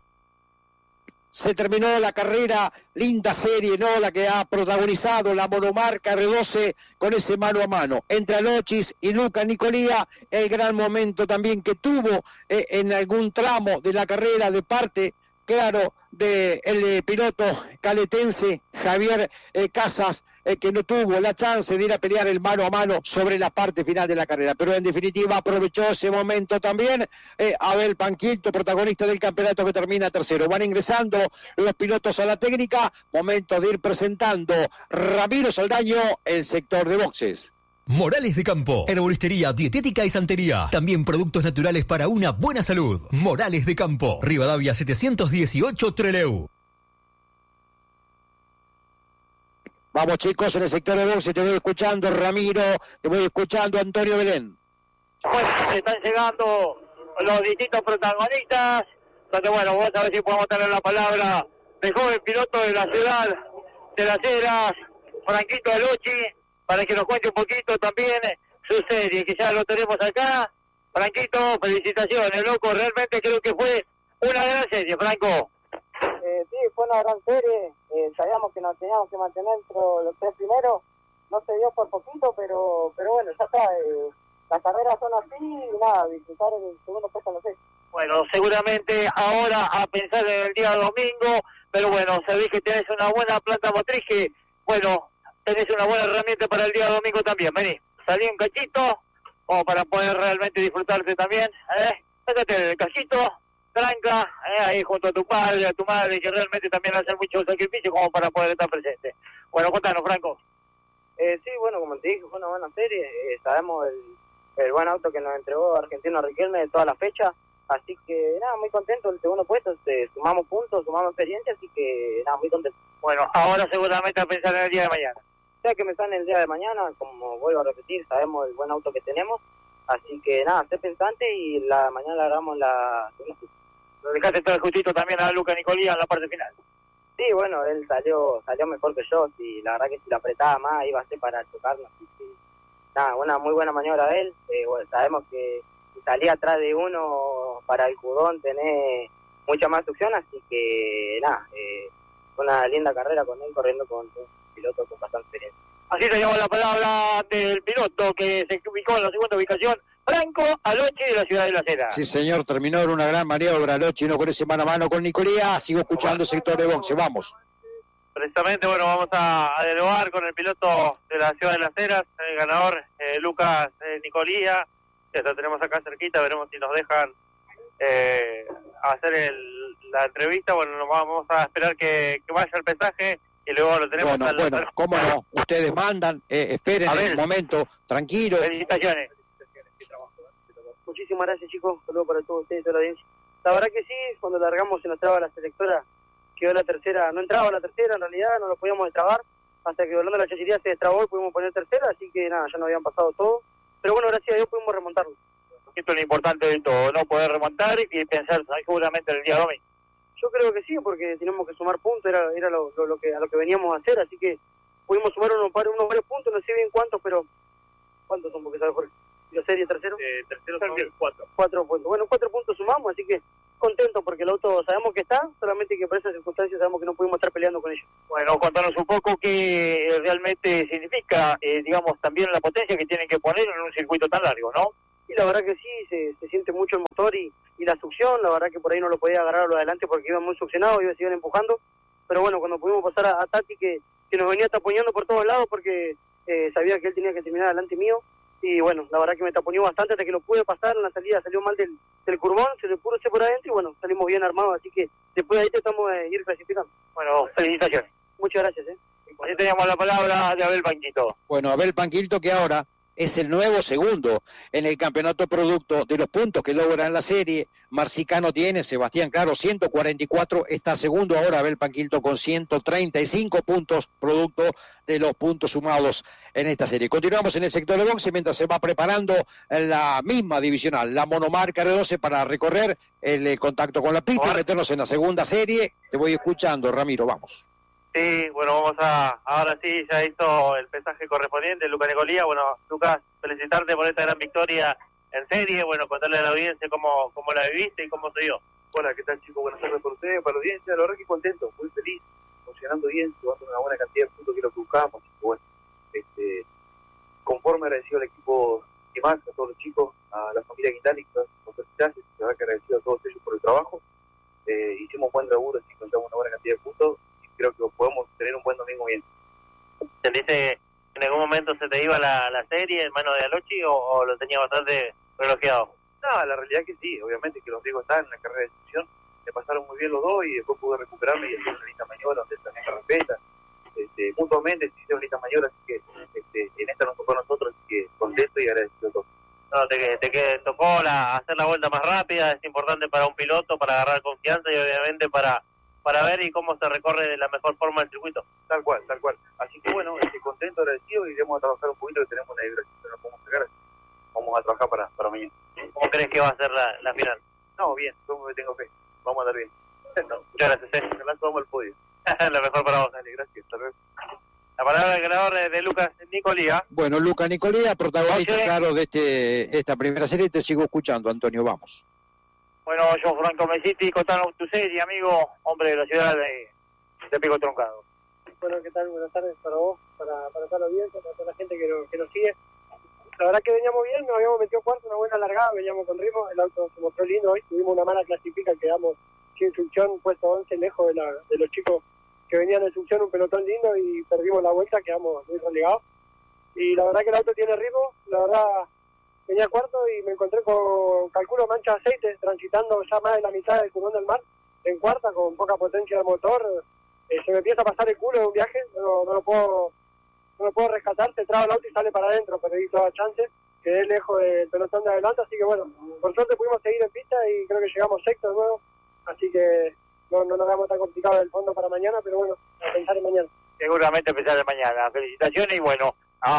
Se terminó la carrera, linda serie, ¿no? La que ha protagonizado la monomarca R doce con ese mano a mano entre Alochis y Lucas Nicolía. El gran momento también que tuvo eh, en algún tramo de la carrera de parte, claro, del de piloto caletense Javier eh, Casas, eh, que no tuvo la chance de ir a pelear el mano a mano sobre la parte final de la carrera, pero en definitiva aprovechó ese momento también eh, Abel Panquilto, protagonista del campeonato, que termina tercero. Van ingresando los pilotos a la técnica, momento de ir presentando Ramiro Saldaño, el sector de boxes. Morales de Campo, herboristería, dietética y santería. También productos naturales para una buena salud. Morales de Campo, Rivadavia setecientos dieciocho, Trelew. Vamos, chicos, en el sector de boxes te voy escuchando, Ramiro, te voy escuchando, Antonio Belén. Pues están llegando los distintos protagonistas, donde bueno, vamos a ver si podemos tener la palabra del joven piloto de la ciudad de Las Heras, Franquito Alochi, para que nos cuente un poquito también su serie, que ya lo tenemos acá. Franquito, felicitaciones, loco, realmente creo que fue una gran serie, Franco. Eh, sí, fue una gran serie, eh, sabíamos que nos teníamos que mantener entre los tres primeros, no se dio por poquito, pero pero bueno, ya está, eh, las carreras son así y nada, disfrutar el segundo puesto no sé. Bueno, seguramente ahora a pensar en el día domingo, pero bueno, sabéis que tenés una buena planta motriz que, bueno, tenés una buena herramienta para el día domingo también. Vení, salí un cachito, o para poder realmente disfrutarte también, ¿eh? Métete el cachito, tranca, ¿eh? Ahí junto a tu padre, a tu madre, que realmente también hacen mucho sacrificio como para poder estar presente. Bueno, contanos, Franco. Eh, sí, bueno, como te dije, fue una buena serie, eh, sabemos el, el buen auto que nos entregó Argentino Riquelme de toda la fecha, así que nada, muy contento del segundo puesto, este, sumamos puntos, sumamos experiencia, así que nada, muy contento. Bueno, ahora seguramente a pensar en el día de mañana. Sé que me sale el día de mañana, como vuelvo a repetir, sabemos el buen auto que tenemos, así que nada, sé pensante y la mañana le hagamos la... Lo dejaste todo justito también a Lucas Nicolía en la parte final. Sí, bueno, él salió salió mejor que yo, y la verdad que si la apretaba más iba a ser para chocarnos, así que nada, una muy buena maniobra de él. Eh, bueno, sabemos que si salía atrás de uno para el judón tenés mucha más succión, así que nada, eh, una linda carrera con él, corriendo con un piloto con bastante experiencia. Así te lleva la palabra del piloto que se ubicó en la segunda ubicación, Franco Alochi, de la ciudad de Las Heras. Sí, señor, terminó en una gran maniobra Alochi, no con ese mano a mano con Nicolía. Sigo escuchando el sector de boxe, vamos. Precisamente, bueno, vamos a, a dialogar con el piloto de la ciudad de Las Heras, el ganador eh, Lucas eh, Nicolía, que lo tenemos acá cerquita, veremos si nos dejan eh, hacer el, la entrevista. Bueno, nos vamos a esperar que, que vaya el pesaje y luego lo tenemos. Bueno, al, bueno, al... cómo no, ustedes mandan, eh, esperen un momento, tranquilo. Felicitaciones. Muchísimas gracias, chicos, saludos para todos ustedes y toda la audiencia. La verdad que sí, cuando largamos se nos traba la selectora, quedó la tercera, no entraba la tercera en realidad, no lo podíamos destrabar, hasta que volando la chachiría se destrabó y pudimos poner tercera, así que nada, ya nos habían pasado todo, pero bueno, gracias a Dios pudimos remontarlo. Esto es lo importante de todo, no poder remontar y pensar seguramente el día domingo. Yo creo que sí, porque teníamos que sumar puntos, era era lo, lo, lo que a lo que veníamos a hacer, así que pudimos sumar unos, unos varios puntos, no sé bien cuántos, pero ¿cuántos son? Porque sabe Jorge. ¿Y la serie tercero? Eh, tercero son cuatro. Cuatro puntos. Bueno, cuatro puntos sumamos, así que contento porque el auto sabemos que está, solamente que por esas circunstancias sabemos que no pudimos estar peleando con ellos. Bueno, contanos un poco qué realmente significa, eh, digamos, también la potencia que tienen que poner en un circuito tan largo, ¿no? Y la verdad que sí, se, se siente mucho el motor y, y la succión, la verdad que por ahí no lo podía agarrar a lo adelante porque iban muy succionados, iban, se iban empujando, pero bueno, cuando pudimos pasar a, a Tati que, que nos venía taponeando por todos lados porque eh, sabía que él tenía que terminar delante mío, y bueno, la verdad que me taponeó bastante hasta que lo pude pasar, en la salida salió mal del, del curbón, se le pudo hacer por adentro y bueno, salimos bien armados, así que después de ahí tratamos de ir clasificando. Bueno, felicitaciones. Muchas gracias. ¿eh? Ahí teníamos la palabra de Abel Panquito. Bueno, Abel Panquito, que ahora es el nuevo segundo en el campeonato producto de los puntos que logra en la serie. Marcicano tiene, Sebastián Claro, ciento cuarenta y cuatro, está segundo ahora Abel Panquito con ciento treinta y cinco puntos, producto de los puntos sumados en esta serie. Continuamos en el sector de boxe mientras se va preparando la misma divisional, la monomarca R doce, para recorrer el, el contacto con la pista y meternos en la segunda serie. Te voy escuchando, Ramiro, vamos. Sí, bueno, vamos a, ahora sí, ya hizo el pesaje correspondiente, Lucas Nicolía. Bueno, Lucas, felicitarte por esta gran victoria en serie, bueno, contarle a la audiencia cómo, cómo la viviste y cómo se dio. Hola, ¿qué tal, chicos? Buenas tardes por ustedes, para la audiencia. La verdad que contento, muy feliz, funcionando bien, llevando una buena cantidad de puntos que lo que buscábamos. Bueno, este, conforme agradecido al equipo y más, a todos los chicos, a la familia Quintana y a los clases, la verdad que agradecido a todos ellos por el trabajo. Eh, hicimos buen laburo, así que encontramos una buena cantidad de puntos. Creo que podemos tener un buen domingo bien. ¿Sentiste en algún momento se te iba la, la serie en manos de Alochi o, o lo tenía bastante relojeado? No, la realidad que sí, obviamente que los riesgos están en la carrera de decisión, me pasaron muy bien los dos y después pude recuperarme y hacer una lista mayor donde también se respeta. Este, mutuamente se hizo una lista mayor, así que este, en esta nos tocó a nosotros, así que contento y agradecido a todos. No, te, te, te tocó la, hacer la vuelta más rápida, es importante para un piloto, para agarrar confianza y obviamente para para ver y cómo se recorre de la mejor forma el circuito. Tal cual, tal cual. Así que bueno, estoy contento, agradecido y iremos a trabajar un poquito, que tenemos una vibración que no podemos sacar. Vamos a trabajar para, para mañana. ¿Cómo crees que va a ser la, la final? No, bien, como me tengo fe. Vamos a dar bien. No, muchas gracias. ¿eh? Ojalá tomamos el podio. La mejor para vos. Dale, gracias. Hasta luego. La palabra del ganador de, de Lucas Nicolía. Bueno, Lucas Nicolía, protagonista, Oye. claro, de este esta primera serie. Te sigo escuchando, Antonio, vamos. Bueno, yo Franco Mesiti, contanos tu serie, amigo, hombre de la ciudad de, de Pico Truncado. Bueno, ¿qué tal? Buenas tardes para vos, para, para toda la audiencia, para toda la gente que, no, que nos sigue. La verdad que veníamos bien, nos habíamos metido cuarto, una buena largada, veníamos con ritmo, el auto se mostró lindo hoy, tuvimos una mala clasifica, quedamos sin succión, puesto once, lejos de, la, de los chicos que venían de succión, un pelotón lindo y perdimos la vuelta, quedamos muy relegados. Y la verdad que el auto tiene ritmo, la verdad venía cuarto y me encontré con, calculo, mancha de aceite, transitando ya más de la mitad del curvón del mar, en cuarta, con poca potencia de motor, eh, se me empieza a pasar el culo de un viaje, no, no lo puedo no lo puedo rescatar, se traba el auto y sale para adentro, perdí toda chance, quedé lejos del pelotón de adelante, así que bueno, por suerte pudimos seguir en pista y creo que llegamos sexto de nuevo, así que no, no nos damos tan complicado del fondo para mañana, pero bueno, a pensar en mañana. Seguramente empezar de mañana. Felicitaciones y bueno,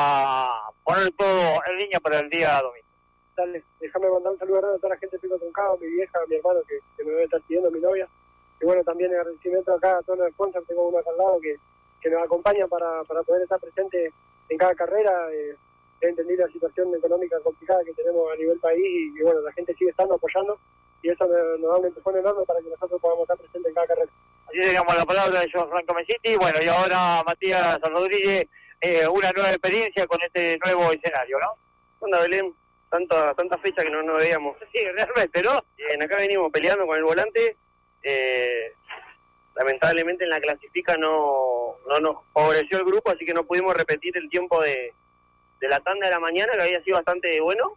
a poner todo en línea para el día domingo. Dale, déjame mandar un saludo a toda la gente de Pico Truncado, mi vieja, mi hermano que, que me debe estar siguiendo, mi novia, y bueno, también el agradecimiento acá a todos los sponsors, tengo uno acá al lado que, que nos acompañan para, para poder estar presentes en cada carrera. Eh, he entendido la situación económica complicada que tenemos a nivel país y, y bueno, la gente sigue estando apoyando y eso nos, nos da un empujón enorme para que nosotros podamos estar presentes en cada carrera. Así llegamos a la palabra de John Franco Mesiti. Bueno, y ahora Matías Rodríguez, eh, una nueva experiencia con este nuevo escenario, ¿no? Onda, Belén, tanta, tanta fecha que no nos veíamos. Sí, realmente, ¿no? Bien, acá venimos peleando con el volante. Eh, lamentablemente en la clasifica no, no nos favoreció el grupo, así que no pudimos repetir el tiempo de, de la tanda de la mañana, que había sido bastante bueno.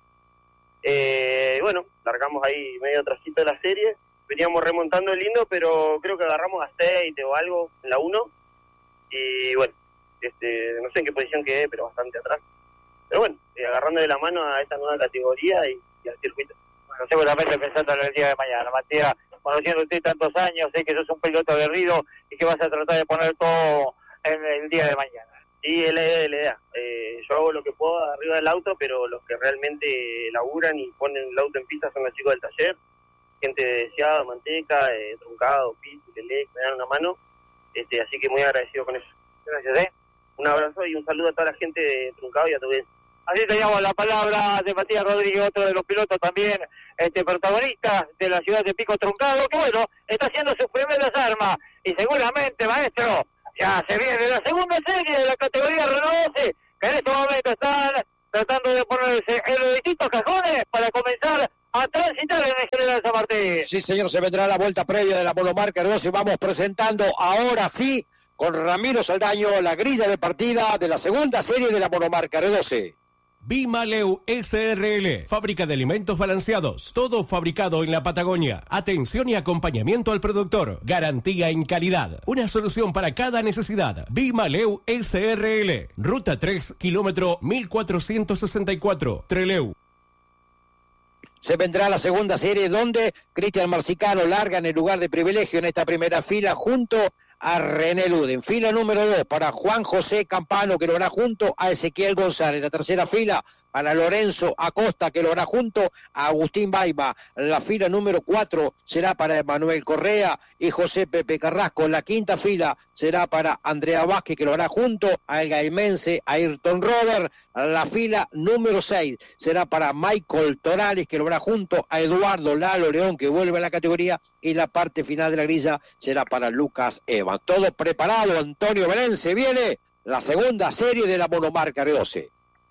Eh, bueno, largamos ahí medio atrasito de la serie, veníamos remontando el lindo, pero creo que agarramos aceite o algo en la uno, y bueno, este, no sé en qué posición quedé, pero bastante atrás. Pero bueno, eh, agarrando de la mano a esta nueva categoría y, y al circuito. Bueno, seguramente pensando en el día de mañana, Matías, conociendo usted tantos años, sé que sos un piloto aguerrido y que vas a tratar de poner todo en el día de mañana. Sí, L E D, L E D. Eh, yo hago lo que puedo arriba del auto, pero los que realmente laburan y ponen el auto en pista son los chicos del taller, gente deseada, Manteca, eh, Truncado, Piti, Lele, me dan una mano, este, así que muy agradecido con eso. Gracias, ¿eh? Un abrazo y un saludo a toda la gente de Truncado y a tu vez. Así teníamos la palabra de Matías Rodríguez, otro de los pilotos también, este protagonista de la ciudad de Pico Truncado, que bueno, está haciendo sus primeras armas, y seguramente, maestro, ya se viene la segunda serie de la categoría Renault doce, que en este momento están tratando de ponerse en los distintos cajones para comenzar a transitar en el General San Martín. Sí, señor, se vendrá la vuelta previa de la monomarca doce. Vamos presentando ahora sí, con Ramiro Saldaño, la grilla de partida de la segunda serie de la monomarca doce. Bimaleu S R L, fábrica de alimentos balanceados, todo fabricado en la Patagonia. Atención y acompañamiento al productor, garantía en calidad, una solución para cada necesidad. Bimaleu S R L, ruta tres, kilómetro mil cuatrocientos sesenta y cuatro, Trelew. Se vendrá la segunda serie donde Cristian Marcicano larga en el lugar de privilegio en esta primera fila junto a René Luden. Fila número dos para Juan José Campano, que lo hará junto a Ezequiel González. La tercera fila para Lorenzo Acosta, que lo hará junto a Agustín Baima. La fila número cuatro será para Emanuel Correa y José Pepe Carrasco. La quinta fila será para Andrea Vázquez, que lo hará junto a el gaimense Ayrton Robert. La fila número seis será para Michael Torales, que lo hará junto a Eduardo Lalo León, que vuelve a la categoría. Y la parte final de la grilla será para Lucas Evans. Todo preparado, Antonio Belén. Se viene la segunda serie de la monomarca doce.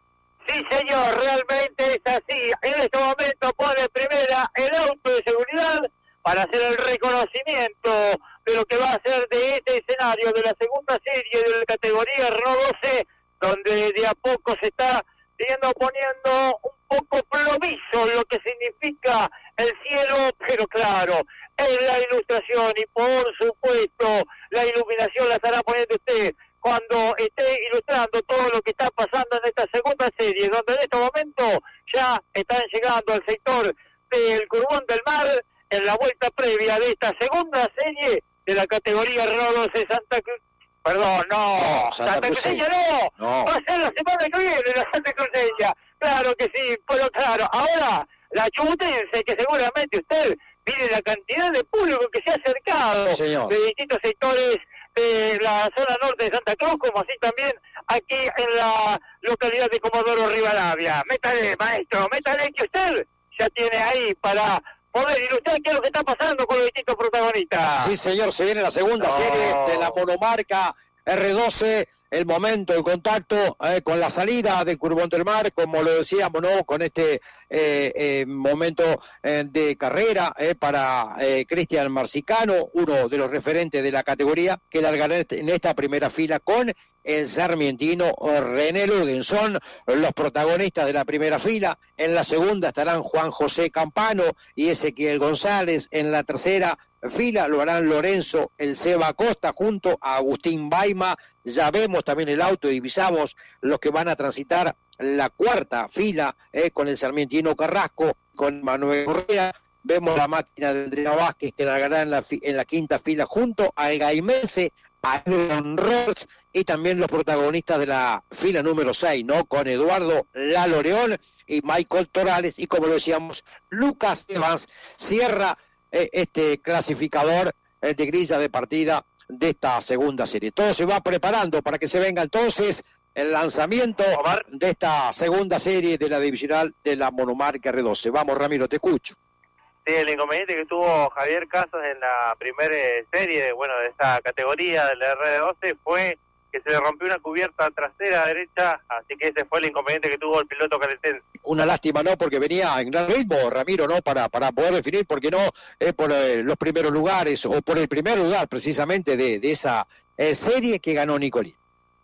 Sí, señor, realmente es así. En este momento pone primera el auto de seguridad para hacer el reconocimiento de lo que va a ser de este escenario de la segunda serie de la categoría Renault doce, donde de a poco se está siguiendo poniendo un poco plomizo lo que significa el cielo, pero claro, es la ilustración y por supuesto la iluminación la estará poniendo usted cuando esté ilustrando todo lo que está pasando en esta segunda serie, donde en este momento ya están llegando al sector del Curbón del Mar en la vuelta previa de esta segunda serie de la categoría Renault doce Santa Cruz. Perdón, no, no Santa, Santa Cruceña no. no, va a ser la semana que viene la Santa Cruceña, claro que sí, pero claro, ahora la Chubutense, que seguramente usted mire la cantidad de público que se ha acercado Señor. de distintos sectores de la zona norte de Santa Cruz, como así también aquí en la localidad de Comodoro Rivadavia. Métale, maestro, métale que usted ya tiene ahí para poder ilustrar qué es lo que está pasando con los distintos protagonistas. Sí, señor, se viene la segunda no. serie de la monomarca R doce, el momento, el contacto eh, con la salida del Curbón del Mar, como lo decíamos, ¿no? Con este eh, eh, momento eh, de carrera eh, para eh, Cristian Marcicano, uno de los referentes de la categoría, que largará en esta primera fila con el sarmientino René Luden. Son los protagonistas de la primera fila. En la segunda estarán Juan José Campano y Ezequiel González. En la tercera fila lo harán Lorenzo El Seba Acosta junto a Agustín Baima. Ya vemos también el auto y divisamos los que van a transitar la cuarta fila eh, con el sarmientino Carrasco, con Manuel Correa. Vemos la máquina de Andrea Vázquez, que largará en la, en la quinta fila junto al gaimense Aaron Roberts, y también los protagonistas de la fila número seis, ¿no? Con Eduardo Lalo León y Michael Torales, y como lo decíamos, Lucas Evans cierra eh, este clasificador eh, de grilla de partida de esta segunda serie. Todo se va preparando para que se venga entonces el lanzamiento de esta segunda serie de la divisional de la monomarca R doce. Vamos, Ramiro, te escucho. Sí, el inconveniente que tuvo Javier Casas en la primera serie, bueno, de esta categoría del R doce fue que se le rompió una cubierta trasera derecha, así que ese fue el inconveniente que tuvo el piloto caletense. Una lástima, ¿no? Porque venía en gran ritmo, Ramiro, ¿no? Para para poder definir, porque no es por eh, los primeros lugares, o por el primer lugar precisamente de, de esa eh, serie que ganó Nicolín.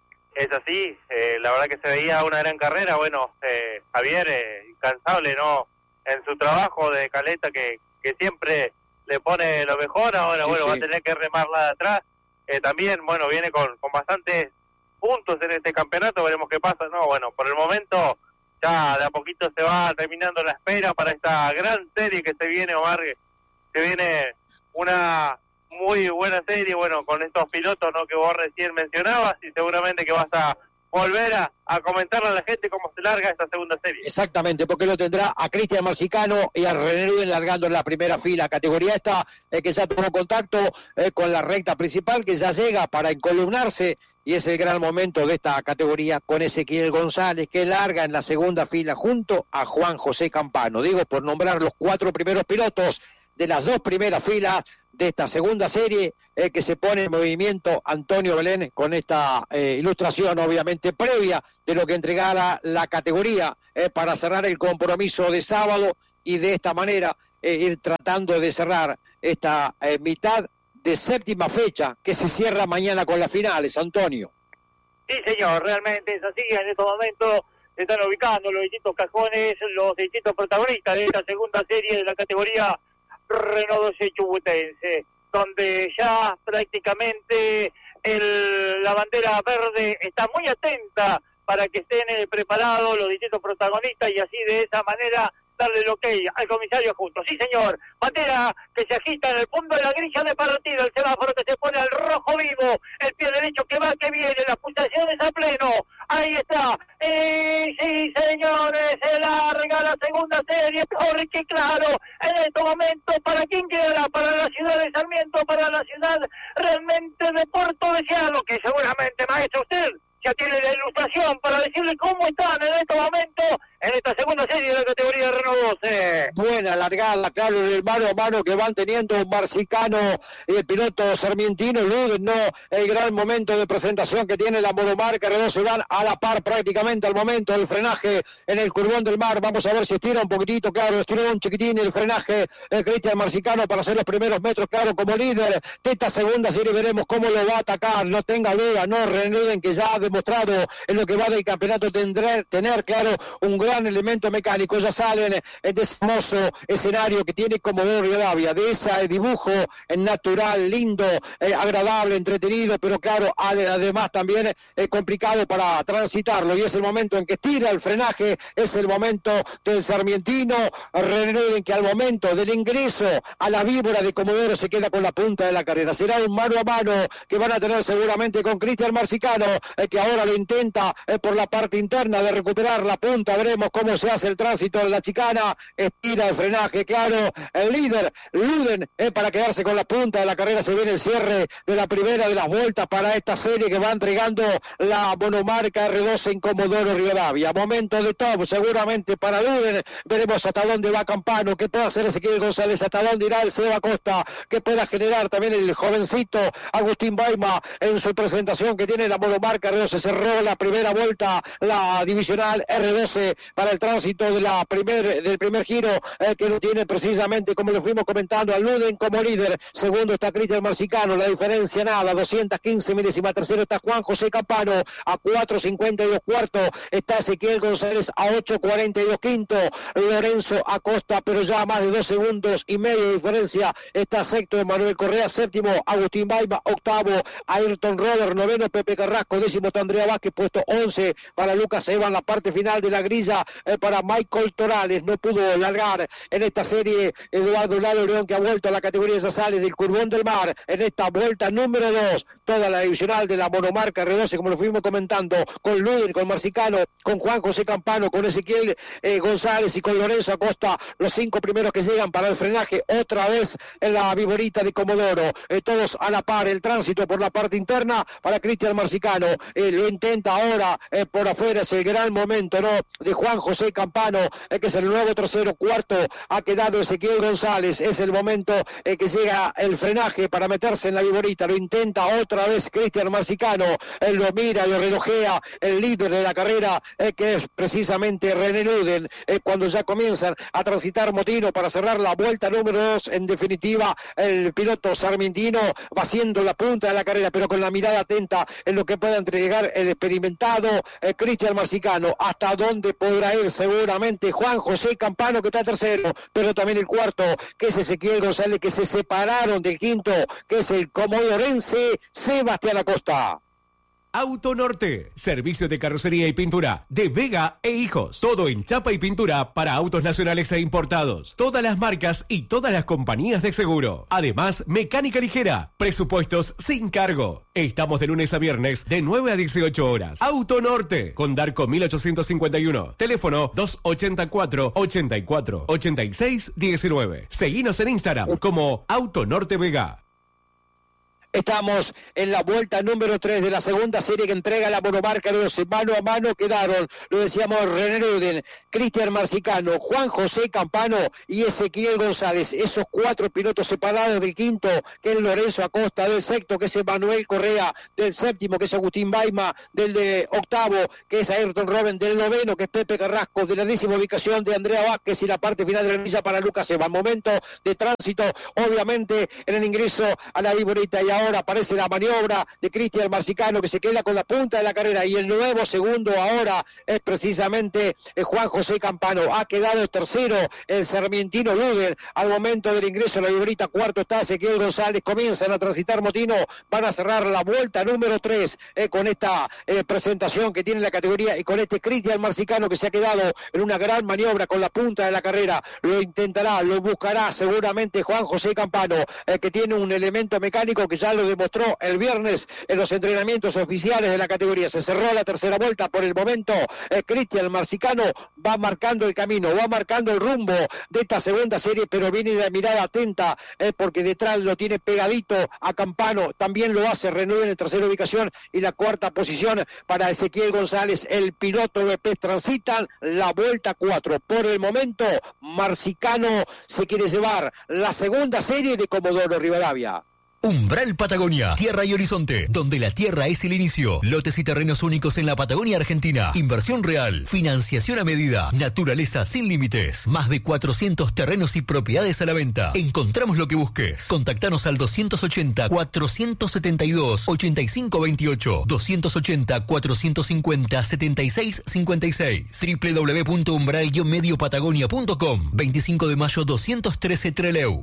Es así, eh, la verdad que se veía una gran carrera. Bueno, eh, Javier, eh, incansable, ¿no? En su trabajo de caleta, que, que siempre le pone lo mejor. Ahora, sí, bueno, sí. va a tener que remarla de atrás. Eh, también, bueno, viene con, con bastantes puntos en este campeonato, veremos qué pasa, ¿no? Bueno, por el momento ya de a poquito se va terminando la espera para esta gran serie que se viene, Omar, que viene una muy buena serie, bueno, con estos pilotos, ¿no? Que vos recién mencionabas, y seguramente que vas a volver a, a comentarle a la gente cómo se larga esta segunda serie. Exactamente, porque lo tendrá a Cristian Marcicano y a René Luden largando en la primera fila. Categoría esta eh, que ya tomó contacto eh, con la recta principal, que ya llega para encolumnarse, y es el gran momento de esta categoría con Ezequiel González, que larga en la segunda fila junto a Juan José Campano. Digo, por nombrar los cuatro primeros pilotos de las dos primeras filas de esta segunda serie, eh, que se pone en movimiento Antonio Belén con esta eh, ilustración obviamente previa de lo que entregara la categoría eh, para cerrar el compromiso de sábado, y de esta manera eh, ir tratando de cerrar esta eh, mitad de séptima fecha que se cierra mañana con las finales, Antonio. Sí, señor, realmente es así. En estos momentos se están ubicando los distintos cajones, los distintos protagonistas de esta segunda serie de la categoría Renault doce Chubutense, donde ya prácticamente el, la bandera verde está muy atenta para que estén eh, preparados los distintos protagonistas, y así de esa manera darle el ok al comisario junto. Sí, señor, bandera que se agita en el punto de la grilla de partida, el semáforo que se pone al rojo vivo, el pie derecho que va, que viene, las pulsaciones a pleno, ahí está, y sí, señores, se larga la segunda serie, porque claro, en estos momentos, ¿para quién quedará? Para la ciudad de Sarmiento, para la ciudad realmente de Puerto Deseado, que seguramente, maestro, usted ya tiene la ilustración para decirle cómo están en estos momentos en esta segunda serie de la categoría Renault doce. Buena largada, claro, en el mano a mano que van teniendo Marcicano y el piloto sarmientino. Luden, no, el gran momento de presentación que tiene la monomarca R doce, van a la par prácticamente al momento del frenaje en el curvón del mar. Vamos a ver si estira un poquitito, claro, estiró un chiquitín el frenaje el Cristian Marcicano para hacer los primeros metros, claro, como líder de esta segunda serie. Veremos cómo lo va a atacar, no tenga duda, no, René Luden, que ya ha demostrado en lo que va del campeonato tendrá, tener, claro, un gran elemento mecánico. Ya salen de ese hermoso escenario que tiene Comodoro Rivadavia, de ese dibujo natural, lindo, eh, agradable, entretenido, pero claro, además también eh, complicado para transitarlo, y es el momento en que tira el frenaje, es el momento del sarmientino René Luden, que al momento del ingreso a la víbora de Comodoro se queda con la punta de la carrera. Será un mano a mano que van a tener seguramente con Cristian Marcicano, eh, que ahora lo intenta eh, por la parte interna de recuperar la punta. Veremos cómo se hace el tránsito de la chicana, estira el frenaje, claro, el líder Luden eh, para quedarse con la punta de la carrera. Se viene el cierre de la primera de las vueltas para esta serie que va entregando la monomarca R doce en Comodoro Rivadavia. Momento de top seguramente para Luden. Veremos hasta dónde va Campano, qué puede hacer Ezequiel González, hasta dónde irá el Seba Costa, qué pueda generar también el jovencito Agustín Baima en su presentación que tiene la monomarca R doce. Cerró la primera vuelta la divisional R doce para el tránsito de la primer, del primer giro, eh, que lo tiene precisamente, como lo fuimos comentando, a Luden como líder. Segundo está Cristian Marcicano, la diferencia nada, doscientos quince milésimas. Tercero está Juan José Campano a cuatro cincuenta y dos. Cuarto está Ezequiel González a ocho cuarenta y dos. Quinto Lorenzo Acosta, pero ya a más de dos segundos y medio de diferencia está sexto Manuel Correa. Séptimo Agustín Baima. Octavo Ayrton Robert. Noveno Pepe Carrasco. Décimo Andrea Vázquez. Puesto once para Lucas Eva en la parte final de la grilla. Eh, para Michael Torales, no pudo largar en esta serie Eduardo Lalo León, que ha vuelto a la categoría, ya sale del curvón del mar en esta vuelta número dos, toda la divisional de la monomarca R doce, como lo fuimos comentando, con Luden, con Marcicano, con Juan José Campano, con Ezequiel eh, González y con Lorenzo Acosta, los cinco primeros que llegan para el frenaje, otra vez en la viborita de Comodoro, eh, todos a la par, el tránsito por la parte interna para Cristian Marcicano, eh, lo intenta ahora eh, por afuera, es el gran momento, ¿no?, de Juan José Campano, eh, que es el nuevo tercero. Cuarto ha quedado Ezequiel González, es el momento eh, que llega el frenaje para meterse en la viborita, lo intenta otra vez Cristian Marcicano, él lo mira, lo relojea, el líder de la carrera, eh, que es precisamente René Luden, eh, cuando ya comienzan a transitar Motino para cerrar la vuelta número dos. En definitiva, el piloto sarmientino va haciendo la punta de la carrera, pero con la mirada atenta en lo que pueda entregar el experimentado eh, Cristian Marcicano, hasta dónde podrá ir seguramente Juan José Campano, que está tercero, pero también el cuarto, que es Ezequiel González, que se separaron del quinto, que es el comodorense Sebastián Acosta. Auto Norte. Servicio de carrocería y pintura de Vega e Hijos. Todo en chapa y pintura para autos nacionales e importados. Todas las marcas y todas las compañías de seguro. Además, mecánica ligera. Presupuestos sin cargo. Estamos de lunes a viernes de nueve a dieciocho horas. Auto Norte. Con Darco mil ochocientos cincuenta y uno. Teléfono dos ochenta y cuatro, ochenta y cuatro, ochenta y seis, diecinueve. Seguinos en Instagram como Auto Norte Vega. Estamos en la vuelta número tres de la segunda serie que entrega la monomarca doce. Mano a mano quedaron, lo decíamos, René Ruden, Cristian Marcicano, Juan José Campano y Ezequiel González. Esos cuatro pilotos separados del quinto, que es Lorenzo Acosta, del sexto, que es Emanuel Correa, del séptimo, que es Agustín Baima, del de octavo, que es Ayrton Robben, del noveno, que es Pepe Carrasco, de la décima ubicación de Andrea Vázquez y la parte final de la grilla para Lucas Eva. Momento de tránsito, obviamente, en el ingreso a la Viborita, y ahora aparece la maniobra de Cristian Marcicano, que se queda con la punta de la carrera, y el nuevo segundo ahora es precisamente Juan José Campano. Ha quedado tercero el sarmientino Luden al momento del ingreso a la Viborita. Cuarto está Ezequiel González. Comienzan a transitar Motino, van a cerrar la vuelta número tres eh, con esta eh, presentación que tiene la categoría, y con este Cristian Marcicano, que se ha quedado en una gran maniobra con la punta de la carrera. Lo intentará, lo buscará seguramente Juan José Campano, eh, que tiene un elemento mecánico que ya lo demostró el viernes en los entrenamientos oficiales de la categoría. Se cerró la tercera vuelta. Por el momento, eh, Cristian Marcicano va marcando el camino, va marcando el rumbo de esta segunda serie, pero viene de mirada atenta, eh, porque detrás lo tiene pegadito a Campano. También lo hace René en tercera ubicación, y la cuarta posición para Ezequiel González, el piloto de P E S. Transitan la vuelta cuatro. Por el momento, Marcicano se quiere llevar la segunda serie de Comodoro Rivadavia. Umbral Patagonia, tierra y horizonte, donde la tierra es el inicio. Lotes y terrenos únicos en la Patagonia Argentina. Inversión real, financiación a medida, naturaleza sin límites. Más de cuatrocientos terrenos y propiedades a la venta. Encontramos lo que busques. Contactanos al doscientos ochenta, cuatrocientos setenta y dos, ochenta y cinco veintiocho, doscientos ochenta, cuatrocientos cincuenta, setenta y seis cincuenta y seis. doble u doble u doble u punto umbral guion medio patagonia punto com. veinticinco de mayo doscientos trece Trelew.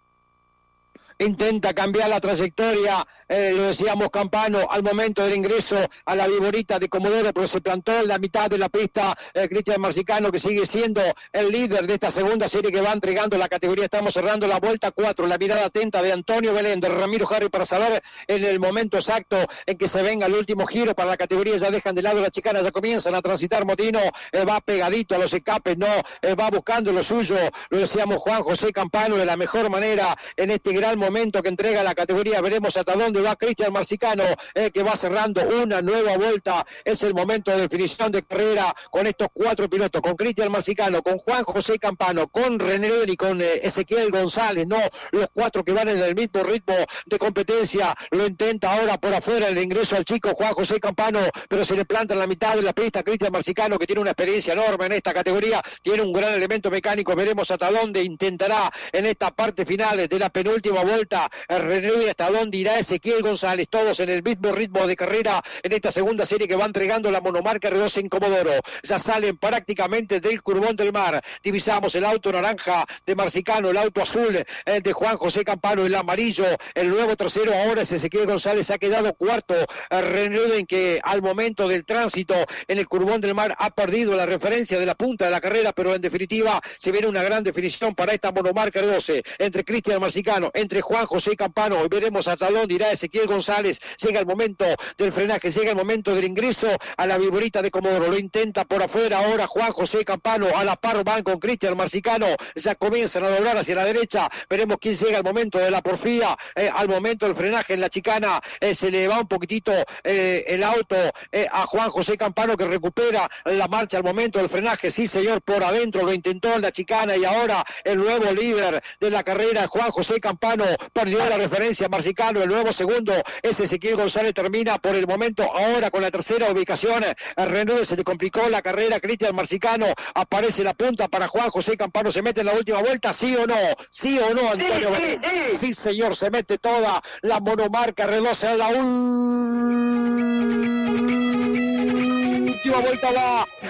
Intenta cambiar la trayectoria, eh, lo decíamos Campano, al momento del ingreso a la Viborita de Comodoro, pero se plantó en la mitad de la pista eh, Cristian Marcicano, que sigue siendo el líder de esta segunda serie que va entregando la categoría. Estamos cerrando la vuelta cuatro, la mirada atenta de Antonio Belén, de Ramiro Harry, para saber en el momento exacto en que se venga el último giro para la categoría. Ya dejan de lado la chicana, ya comienzan a transitar. Motino eh, va pegadito a los escapes, no, eh, va buscando lo suyo, lo decíamos Juan José Campano, de la mejor manera en este gran momento que entrega la categoría. Veremos hasta dónde va Cristian Marcicano, eh, que va cerrando una nueva vuelta. Es el momento de definición de carrera con estos cuatro pilotos, con Cristian Marcicano, con Juan José Campano, con René y con eh, Ezequiel González, no, los cuatro que van en el mismo ritmo de competencia. Lo intenta ahora por afuera el ingreso al chico Juan José Campano, pero se le planta en la mitad de la pista Cristian Marcicano, que tiene una experiencia enorme en esta categoría, tiene un gran elemento mecánico. Veremos hasta dónde intentará en esta parte final de la penúltima vuelta René, hasta dónde irá Ezequiel González. Todos en el mismo ritmo de carrera en esta segunda serie que va entregando la monomarca R doce en Comodoro. Ya salen prácticamente del Curvón del Mar. Divisamos el auto naranja de Marcicano, el auto azul el de Juan José Campano, el amarillo, el nuevo tercero ahora es Ezequiel González. Ha quedado cuarto René, en que al momento del tránsito en el Curvón del Mar ha perdido la referencia de la punta de la carrera, pero en definitiva se viene una gran definición para esta monomarca R doce entre Cristian Marcicano, entre Juan José Campano. Hoy veremos hasta dónde irá Ezequiel González. Llega el momento del frenaje, llega el momento del ingreso a la Viborita de Comodoro. Lo intenta por afuera ahora Juan José Campano, a la par van con Cristian Marcicano. Ya comienzan a doblar hacia la derecha. Veremos quién llega al momento de la porfía, eh, al momento del frenaje en la chicana. Eh, se le va un poquitito eh, el auto eh, a Juan José Campano, que recupera la marcha al momento del frenaje. Sí, señor, por adentro lo intentó en la chicana, y ahora el nuevo líder de la carrera, Juan José Campano, perdió la referencia. Marcicano, el nuevo segundo es Ezequiel González. Termina por el momento ahora con la tercera ubicación. A René se le complicó la carrera. Cristian Marcicano, aparece la punta para Juan José Campano. Se mete en la última vuelta, sí o no, sí o no, Antonio. Eh, eh, eh. Sí, señor, se mete toda la monomarca R doce en la última vuelta. Va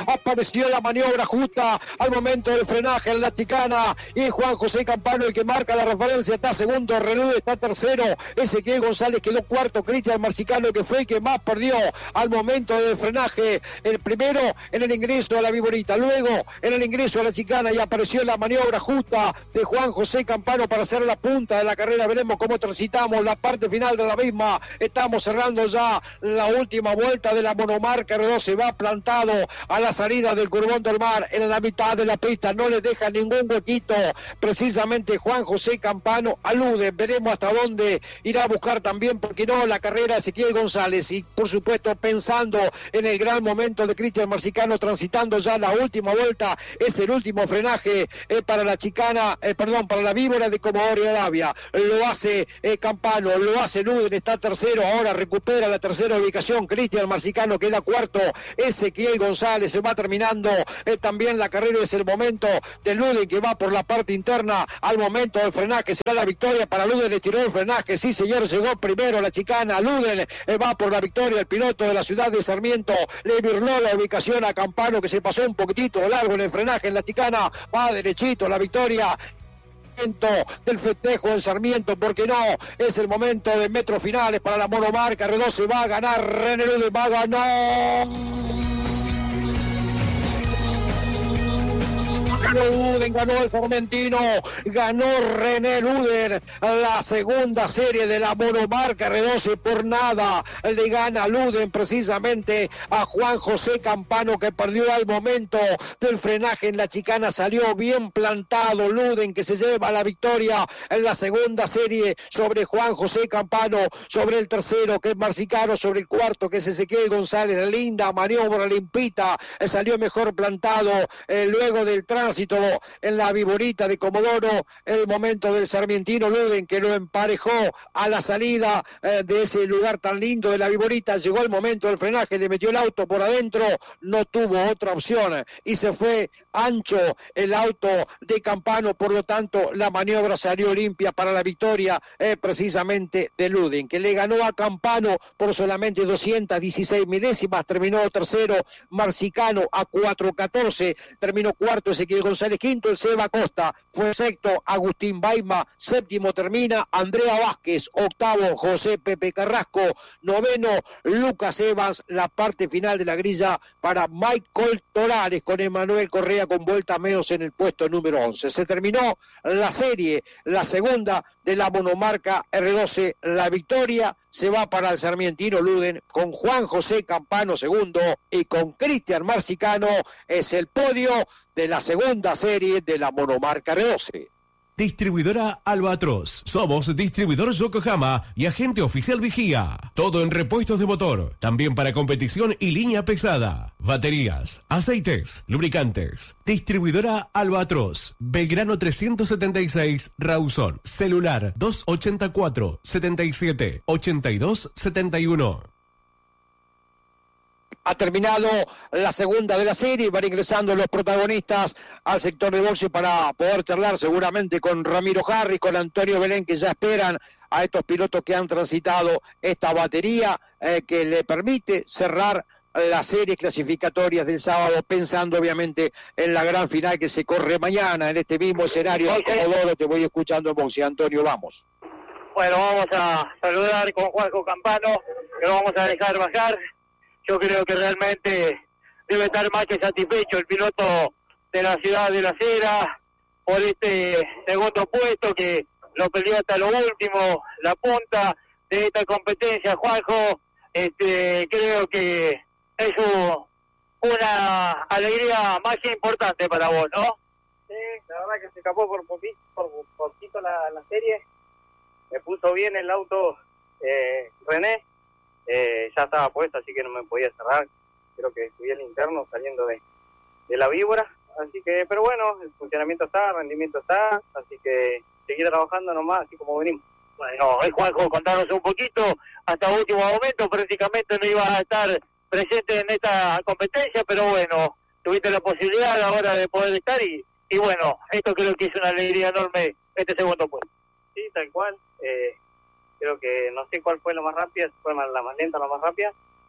apareció la maniobra justa al momento del frenaje en la chicana, y Juan José Campano el que marca la referencia, está segundo, René está tercero, Ezequiel González quedó cuarto, Cristian Marcicano que fue el que más perdió al momento del frenaje, el primero en el ingreso a la Viborita, luego en el ingreso a la chicana, y apareció la maniobra justa de Juan José Campano para hacer la punta de la carrera. Veremos cómo transitamos la parte final de la misma. Estamos cerrando ya la última vuelta de la monomarca R dos, se va plantado a la salida del Curvón del Mar en la mitad de la pista, no le deja ningún huequito precisamente Juan José Campano. Alude, veremos hasta dónde irá a buscar también, porque no, la carrera Ezequiel González, y por supuesto pensando en el gran momento de Cristian Marcicano, transitando ya la última vuelta, es el último frenaje eh, para la chicana, eh, perdón, para la víbora de Comodoro Rivadavia, lo hace eh, Campano, lo hace Luden, está tercero, ahora recupera la tercera ubicación, Cristian Marcicano queda cuarto, Ezequiel González se va terminando eh, también la carrera, es el momento de Luden que va por la parte interna, al momento del frenaje será la victoria para Luden, le tiró el frenaje, sí señor, llegó primero la chicana, Luden eh, va por la victoria, el piloto de la ciudad de Sarmiento le virló la ubicación a Campano que se pasó un poquitito largo en el frenaje en la chicana, va derechito la victoria del festejo en Sarmiento, porque no, es el momento de metros finales para la monomarca R dos, se va a ganar René Luden, va a ganar Luden, ganó el Sarmentino, ganó René Luden la segunda serie de la monomarca R doce, por nada le gana Luden precisamente a Juan José Campano, que perdió al momento del frenaje en la chicana, salió bien plantado Luden, que se lleva la victoria en la segunda serie sobre Juan José Campano, sobre el tercero que es Marcicano, sobre el cuarto que es Ezequiel González. Linda maniobra, limpita, salió mejor plantado eh, luego del tránsito en la Viborita de Comodoro, el momento del Sarmientino Luden, que lo emparejó a la salida eh, de ese lugar tan lindo de la Viborita. Llegó el momento del frenaje, le metió el auto por adentro, no tuvo otra opción y se fue ancho el auto de Campano, por lo tanto la maniobra salió limpia para la victoria eh, precisamente de Luden, que le ganó a Campano por solamente doscientas dieciséis milésimas, terminó tercero Marcicano a cuatro catorce, terminó cuarto Ezequiel González, quinto el Seba Costa, fue sexto Agustín Baima, séptimo termina Andrea Vázquez, octavo José Pepe Carrasco, noveno Lucas Evans, la parte final de la grilla para Michael Torales con Emanuel Correa con vuelta menos en el puesto número once. Se terminó la serie, la segunda de la monomarca R doce, la victoria se va para el Sarmientino Luden con Juan José Campano segundo y con Cristian Marcicano, es el podio de la segunda serie de la monomarca R doce. Distribuidora Albatros. Somos distribuidor Yokohama y agente oficial Vigía. Todo en repuestos de motor. También para competición y línea pesada. Baterías, aceites, lubricantes. Distribuidora Albatros. Belgrano trescientos setenta y seis, Rawson. Celular dos ochenta y cuatro, setenta y siete, ochenta y dos, setenta y uno. Ha terminado la segunda de la serie, van ingresando los protagonistas al sector de boxe para poder charlar seguramente con Ramiro Harris, con Antonio Belén, que ya esperan a estos pilotos que han transitado esta batería eh, que le permite cerrar las series clasificatorias del sábado, pensando obviamente en la gran final que se corre mañana en este mismo escenario. Comodoro, te voy escuchando en boxe. Antonio, vamos. Bueno, vamos a saludar con Juanjo Campano, que lo vamos a dejar bajar. Yo creo que realmente debe estar más que satisfecho el piloto de la ciudad de La Heras por este segundo puesto que lo peleó hasta lo último, la punta de esta competencia. Juanjo, este, creo que es un, una alegría más que importante para vos, ¿no? Sí, la verdad que se escapó por poquito, por poquito la, la serie, me puso bien el auto eh, René. Eh, ya estaba puesto, así que no me podía cerrar. Creo que subí el interno saliendo de, de la víbora, así que, pero bueno, el funcionamiento está, el rendimiento está, así que seguir trabajando nomás, así como venimos. Bueno, hoy Juanjo, contanos un poquito, hasta último momento prácticamente no ibas a estar presente en esta competencia, pero bueno, tuviste la posibilidad a la hora de poder estar y, y bueno, esto creo que es una alegría enorme, este segundo puesto. Sí, tal cual. Eh, creo que no sé cuál fue la más rápida, si fue la más lenta o la más rápida,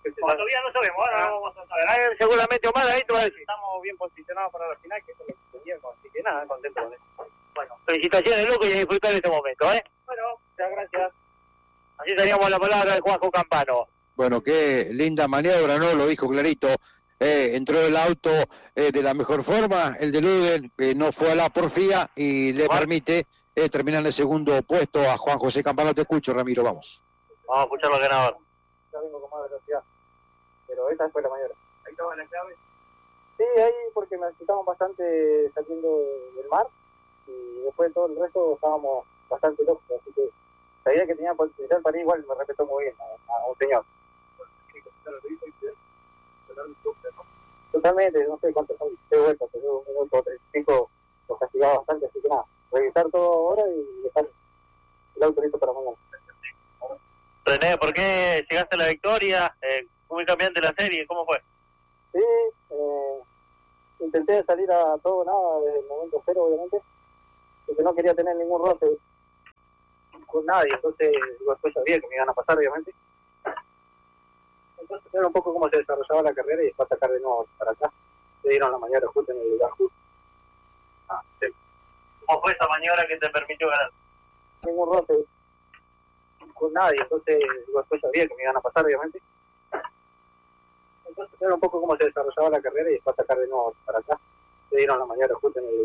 Bueno, todavía no sabemos, ahora no vamos a saber. Ahí, seguramente Omar ahí te va a decir. Estamos bien posicionados para la final, que es lo que teníamos, así que nada, contento con eso. Bueno, felicitaciones, loco, y a disfrutar de este momento, ¿eh? Bueno, muchas gracias. Así teníamos la palabra de Juanjo Campano. Bueno, qué linda maniobra, ¿no? Lo dijo clarito. Eh, entró el auto eh, de la mejor forma, el de Luden eh, no fue a la porfía y le Juan. permite eh, terminar en el segundo puesto a Juan José Campano. Te escucho, Ramiro, vamos. Vamos a escuchar al ganador. Ya vengo con más velocidad, pero esa fue la mayor. ¿Ahí estaba la clave? Sí, ahí porque nos necesitamos bastante saliendo del mar y después de todo el resto estábamos bastante locos, así que la idea que tenía potencial para ir igual me respetó muy bien a, a un señor. Totalmente, no sé cuántos son, seis vueltas, pero un minuto o tres, cinco los castigaba bastante, así que nada, revisar todo ahora y dejar el auto listo para mañana. René, ¿por qué llegaste a la victoria? Eh, ¿Muy cambiante la serie? ¿Cómo fue? Sí, eh, intenté salir a todo nada desde el momento cero, obviamente, porque no quería tener ningún roce con nadie, entonces después sabía que me iban a pasar, obviamente. Entonces era un poco cómo se desarrollaba la carrera y después sacar de nuevo para acá. Se dieron la maniobra justo en el lugar justo. Ah, sí. ¿Cómo fue esa maniobra que te permitió ganar? Ningún roce con nadie, entonces después sabía que me iban a pasar, obviamente. Entonces era un poco cómo se desarrollaba la carrera y después sacar de nuevo para acá. Se dieron la maniobra justo en el